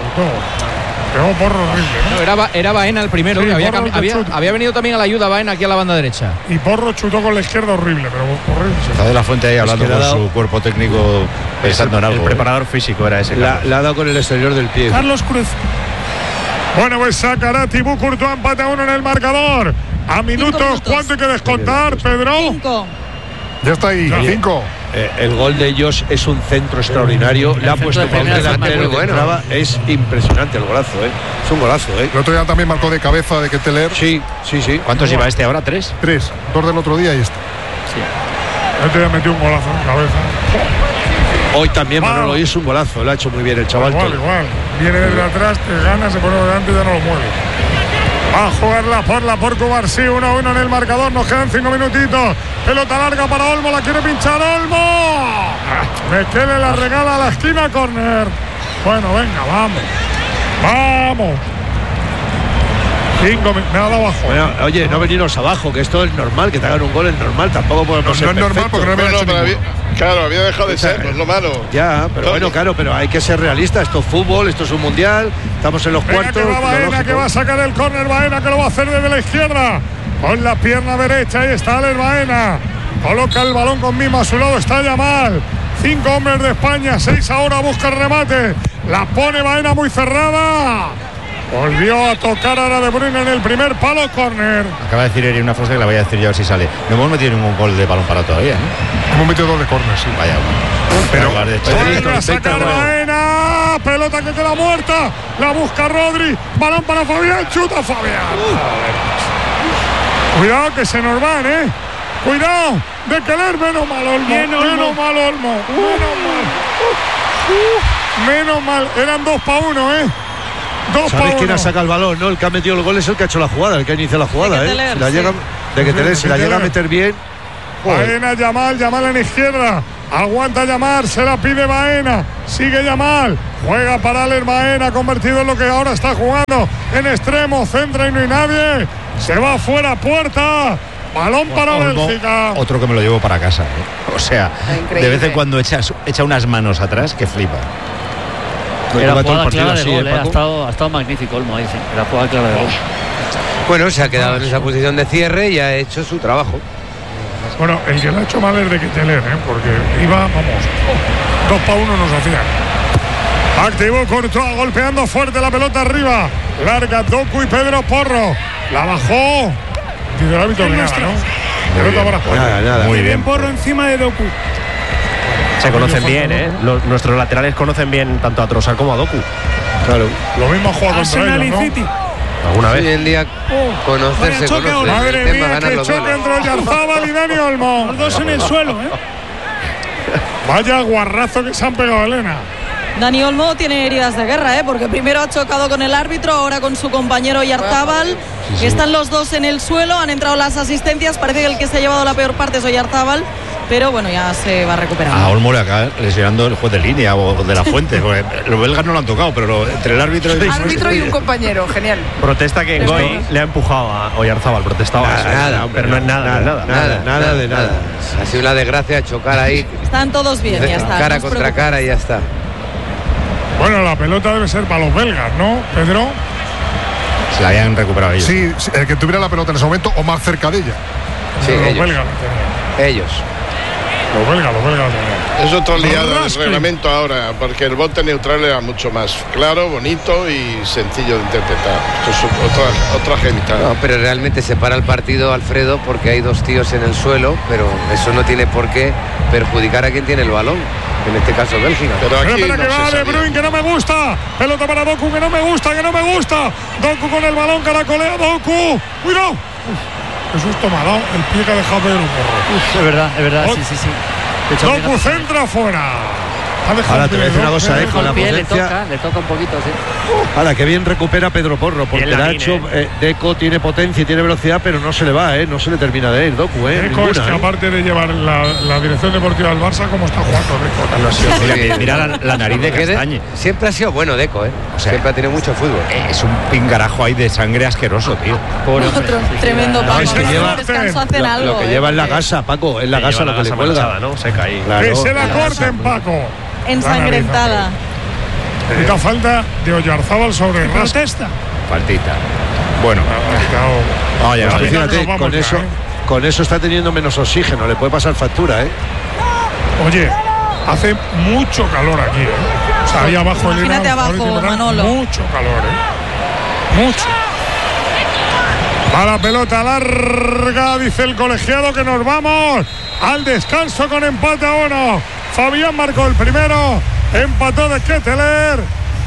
Pegó Porro horrible, ¿no? No, era, era Baena el primero. Sí, había, había, había venido también a la ayuda Baena aquí a la banda derecha. Y Porro chutó con la izquierda horrible, pero horrible. Está de la Fuente ahí hablando con su cuerpo técnico pensando en algo. El preparador físico era ese. La, la ha dado con el exterior del pie. Carlos Cruz. Bueno, pues sacará Thibaut Courtois, empate a uno en el marcador. A minutos, minutos. ¿Cuánto hay que descontar, Pedro? Cinco. Ya está ahí, no. cinco. Eh, el gol de ellos es un centro extraordinario. El Le ha puesto para un delantero que entraba. Es impresionante el golazo, ¿eh? Es un golazo, ¿eh? El otro día también marcó de cabeza de Ketteler. Sí, sí, sí. ¿Cuántos lleva este ahora? ¿Tres? Tres. Dos del otro día y este. Sí. El otro día metió un golazo en cabeza. Hoy también Manolo, hoy es un golazo. Lo ha hecho muy bien el chaval. Igual, igual. Viene desde atrás, te gana, se pone delante y ya no lo mueve. Va a jugarla por la por Cubarsí, uno a uno en el marcador, nos quedan cinco minutitos. Pelota larga para Olmo, la quiere pinchar Olmo. Mekele la regala a la esquina, córner. Bueno, venga, vamos. Vamos. Cinco, me ha dado abajo. Bueno, oye, no venirnos abajo, que esto es normal, que te hagan un gol es normal, tampoco podemos no, ser no es normal porque no me bueno, hecho había, claro, había dejado de o sea, ser, no es lo malo. Ya, pero bueno, claro, pero hay que ser realista, esto es fútbol, esto es un mundial, estamos en los Venga, cuartos. Que va Baena, que va a sacar el córner, Baena que lo va a hacer desde la izquierda, con la pierna derecha, ahí está Alex Baena, coloca el balón con Mimo, a su lado está Yamal. Cinco hombres de España, seis ahora, busca el remate, la pone Baena muy cerrada. Volvió a tocar ahora De Bruyne en el primer palo, córner. Acaba de decir Eri una frase que la voy a decir yo a ver si sale. No hemos metido ningún gol de balón parado todavía, ¿no? Hemos metido dos de córner, sí. Vaya, pero vuelve a sacar Baena, pelota que queda muerta, la busca Rodri, balón para Fabián, chuta Fabián. Uh. Cuidado que se nos van, ¿eh? Cuidado, de Keller, menos mal Olmo, menos mal Olmo, menos mal. Uh. Menos mal, eran dos para uno, ¿eh? Dos ¿Sabes quién ha sacado el balón? ¿No? El que ha metido el gol es el que ha hecho la jugada, el que inicia la jugada, ¿eh? Si la llega, de que tener, si la llega a meter bien. Baena, Yamal, Yamal en izquierda. Aguanta Yamal, se la pide Baena. Sigue Yamal. Juega para Alex Baena, convertido en lo que ahora está jugando. En extremo, centra y no hay nadie. Se va fuera, puerta. Balón para Olmo, Bélgica. Otro que me lo llevo para casa, ¿eh? O sea, de vez en cuando echa, echa unas manos atrás que flipa. Era jugada clara de gol, eh, ha, estado, ha estado magnífico Olmo ahí, sí. Era jugada clara de gol. Bueno, se ha quedado en esa posición de cierre y ha hecho su trabajo. Bueno, el que lo ha hecho mal es de Ketteler, ¿eh? Porque iba, vamos, dos para uno nos hacían. Activó Courtois, golpeando fuerte la pelota arriba. Larga Doku y Pedro Porro. La bajó. Dice el árbitro que nada, ¿no? Pelota para afuera. Nada, nada. Muy bien. Porro encima de Doku. Se conocen bien, ¿eh? Los, nuestros laterales conocen bien tanto a Trossard como a Doku. Claro. Lo mismo ha jugado contra ellos, ¿no? City. ¿Alguna vez? Hoy en día oh, conocerse, conoce. Madre el mía, que choque entre Oyarzábal y Dani Olmo. Los dos en el suelo, ¿eh? Vaya guarrazo que se han pegado, Elena. Dani Olmo tiene heridas de guerra, ¿eh? Porque primero ha chocado con el árbitro, ahora con su compañero Oyarzábal. Sí, sí. Están los dos en el suelo, han entrado las asistencias. Parece que el que se ha llevado la peor parte es Oyarzábal. Pero bueno, ya se va a recuperar. A Olmo le acaba lesionando el juez de línea o de la Fuente. Los belgas no lo han tocado, pero lo, entre el árbitro y el árbitro y un compañero, genial. Protesta que Ngoy le ha empujado a Oyarzábal, protestaba nada, eso, nada, ¿no? Pero no es nada, nada, nada, nada, nada, nada de nada. Ha sido una desgracia chocar ahí. Están todos bien, ya está. Cara contra cara y ya está. Bueno, la pelota debe ser para los belgas, ¿no, Pedro? Se la habían recuperado ellos. Sí, el que tuviera la pelota en ese momento o más cerca de ella. Sí, los ellos. belgas la tenían. Ellos. Los belgas, los belgas. Es otra liada del reglamento ahora, porque el bote neutral era mucho más claro, bonito y sencillo de interpretar. Esto es otra, otra genital. No, pero realmente se para el partido, Alfredo, porque hay dos tíos en el suelo, pero eso no tiene por qué perjudicar a quien tiene el balón. En este caso Bélgica. Pero aquí espera, no que va De Bruyne, que no me gusta. Pelota para Doku, que no me gusta, que no me gusta. Doku con el balón, caracolea Doku. Cuidado. Qué susto me ha dado el pie que ha dejado Pedro Porro. Uf, es verdad, es verdad, sí, sí, sí. Doku centra afuera. Ahora te voy a decir una cosa, eh, con la pie, potencia. le toca, le toca un poquito, sí. Ahora, que bien recupera Pedro Porro, porque le ha hecho. Eh, Deco tiene potencia y tiene velocidad, pero no se le va, ¿eh? No se le termina de ir, Doku, ¿eh? Deco es que, eh. aparte de llevar la, la dirección deportiva del Barça, como está jugando Deco. No, sí, mira, que, mira la, la nariz de Castañe. Siempre ha sido bueno Deco, ¿eh? O sea, siempre ha tenido mucho fútbol. Es un pingarajo ahí de sangre asqueroso, tío. Pobre Otro tremendo Paco. Es que lleva, descanso hacen lo, algo. lo que eh, lleva en la porque- gasa, Paco, en la gasa lo que le cuelga. ¿no? Se cae. Claro, que se la la corten, Paco. Ensangrentada. Quita falta de Oyarzábal sobre Rasca. Protesta. Faltita. Bueno. No, ya, Pues fíjate, vamos con ya, eso, ¿eh? con eso está teniendo menos oxígeno, le puede pasar factura, ¿eh? Oye, hace mucho calor aquí, ¿eh? O sea, ahí abajo el Imagínate Irán, abajo, ahorita, Manolo. Mucho calor, ¿eh? Mucho. Va la pelota larga, dice el colegiado que nos vamos al descanso con empate a uno. Fabián marcó el primero, empató de Ketteler,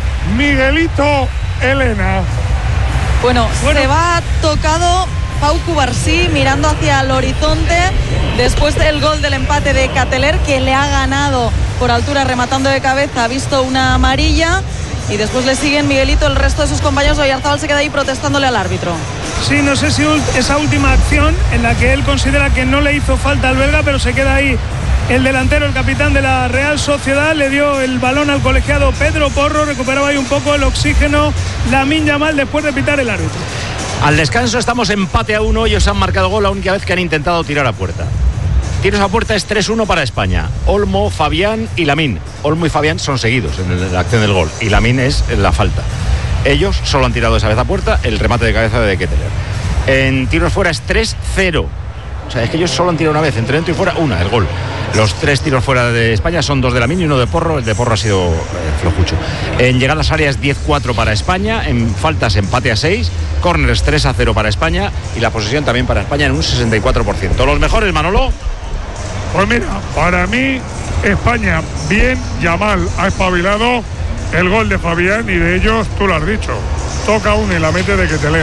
Miguelito Elena. Bueno, se va tocado Pau Cubarsí mirando hacia el horizonte después del gol del empate de Ketteler, que le ha ganado por altura rematando de cabeza, ha visto una amarilla y después le siguen Miguelito. El resto de sus compañeros. Oyarzábal se queda ahí protestándole al árbitro. Sí, no sé si esa última acción en la que él considera que no le hizo falta al belga, pero se queda ahí el delantero, el capitán de la Real Sociedad, le dio el balón al colegiado Pedro Porro, recuperaba ahí un poco el oxígeno Lamine Yamal después de pitar el árbitro. Al descanso estamos empate a uno, ellos han marcado gol la única vez que han intentado tirar a puerta. Tiros a puerta es tres uno para España. Olmo, Fabián y Lamine. Olmo y Fabián son seguidos en la acción del gol y Lamine es la falta. Ellos solo han tirado esa vez a puerta, el remate de cabeza de Ketteler. En tiros fuera es tres cero. O sea, es que ellos solo han tirado una vez, entre dentro y fuera, una, el gol. Los tres tiros fuera de España son dos de Lamine y uno de Porro. El de Porro ha sido eh, flojucho. En llegadas áreas diez cuatro para España. En faltas empate a seis. Córneres tres a cero para España. Y la posesión también para España en un sesenta y cuatro por ciento. Los mejores, Manolo. Pues mira, para mí España bien, Yamal ha espabilado, el gol de Fabián y de ellos tú lo has dicho. Toca uno y la mete de Ketteler.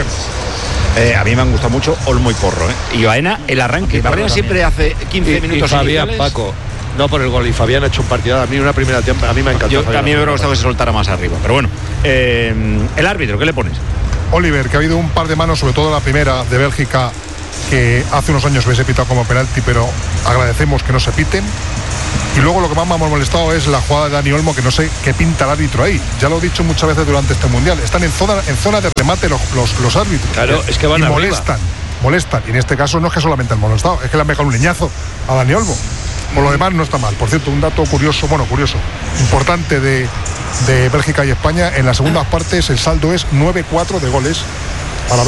Eh, a mí me han gustado mucho Olmo y Porro, ¿eh? Y Baena, el arranque. Baena siempre hace quince y, minutos y Fabián, iniciales. Paco, no por el gol. Y Fabián ha hecho un partido. A mí una primera tiempo, a mí me ha encantado. Yo, a mí me hubiera gustado que se soltara más arriba. Pero bueno, eh, el árbitro, ¿qué le pones? Oliver, que ha habido un par de manos, sobre todo la primera de Bélgica, que hace unos años hubiese pitado como penalti, pero agradecemos que no se piten. Y luego lo que más me ha molestado es la jugada de Dani Olmo, que no sé qué pinta el árbitro ahí. Ya lo he dicho muchas veces durante este mundial. Están en zona, en zona de remate los, los, los árbitros. Claro, es que van y arriba. molestan, molestan. Y en este caso no es que solamente el molestado, es que le han pegado un leñazo a Dani Olmo. Por lo demás no está mal. Por cierto, un dato curioso, bueno, curioso, importante de, de Bélgica y España. En las segundas partes el saldo es nueve cuatro de goles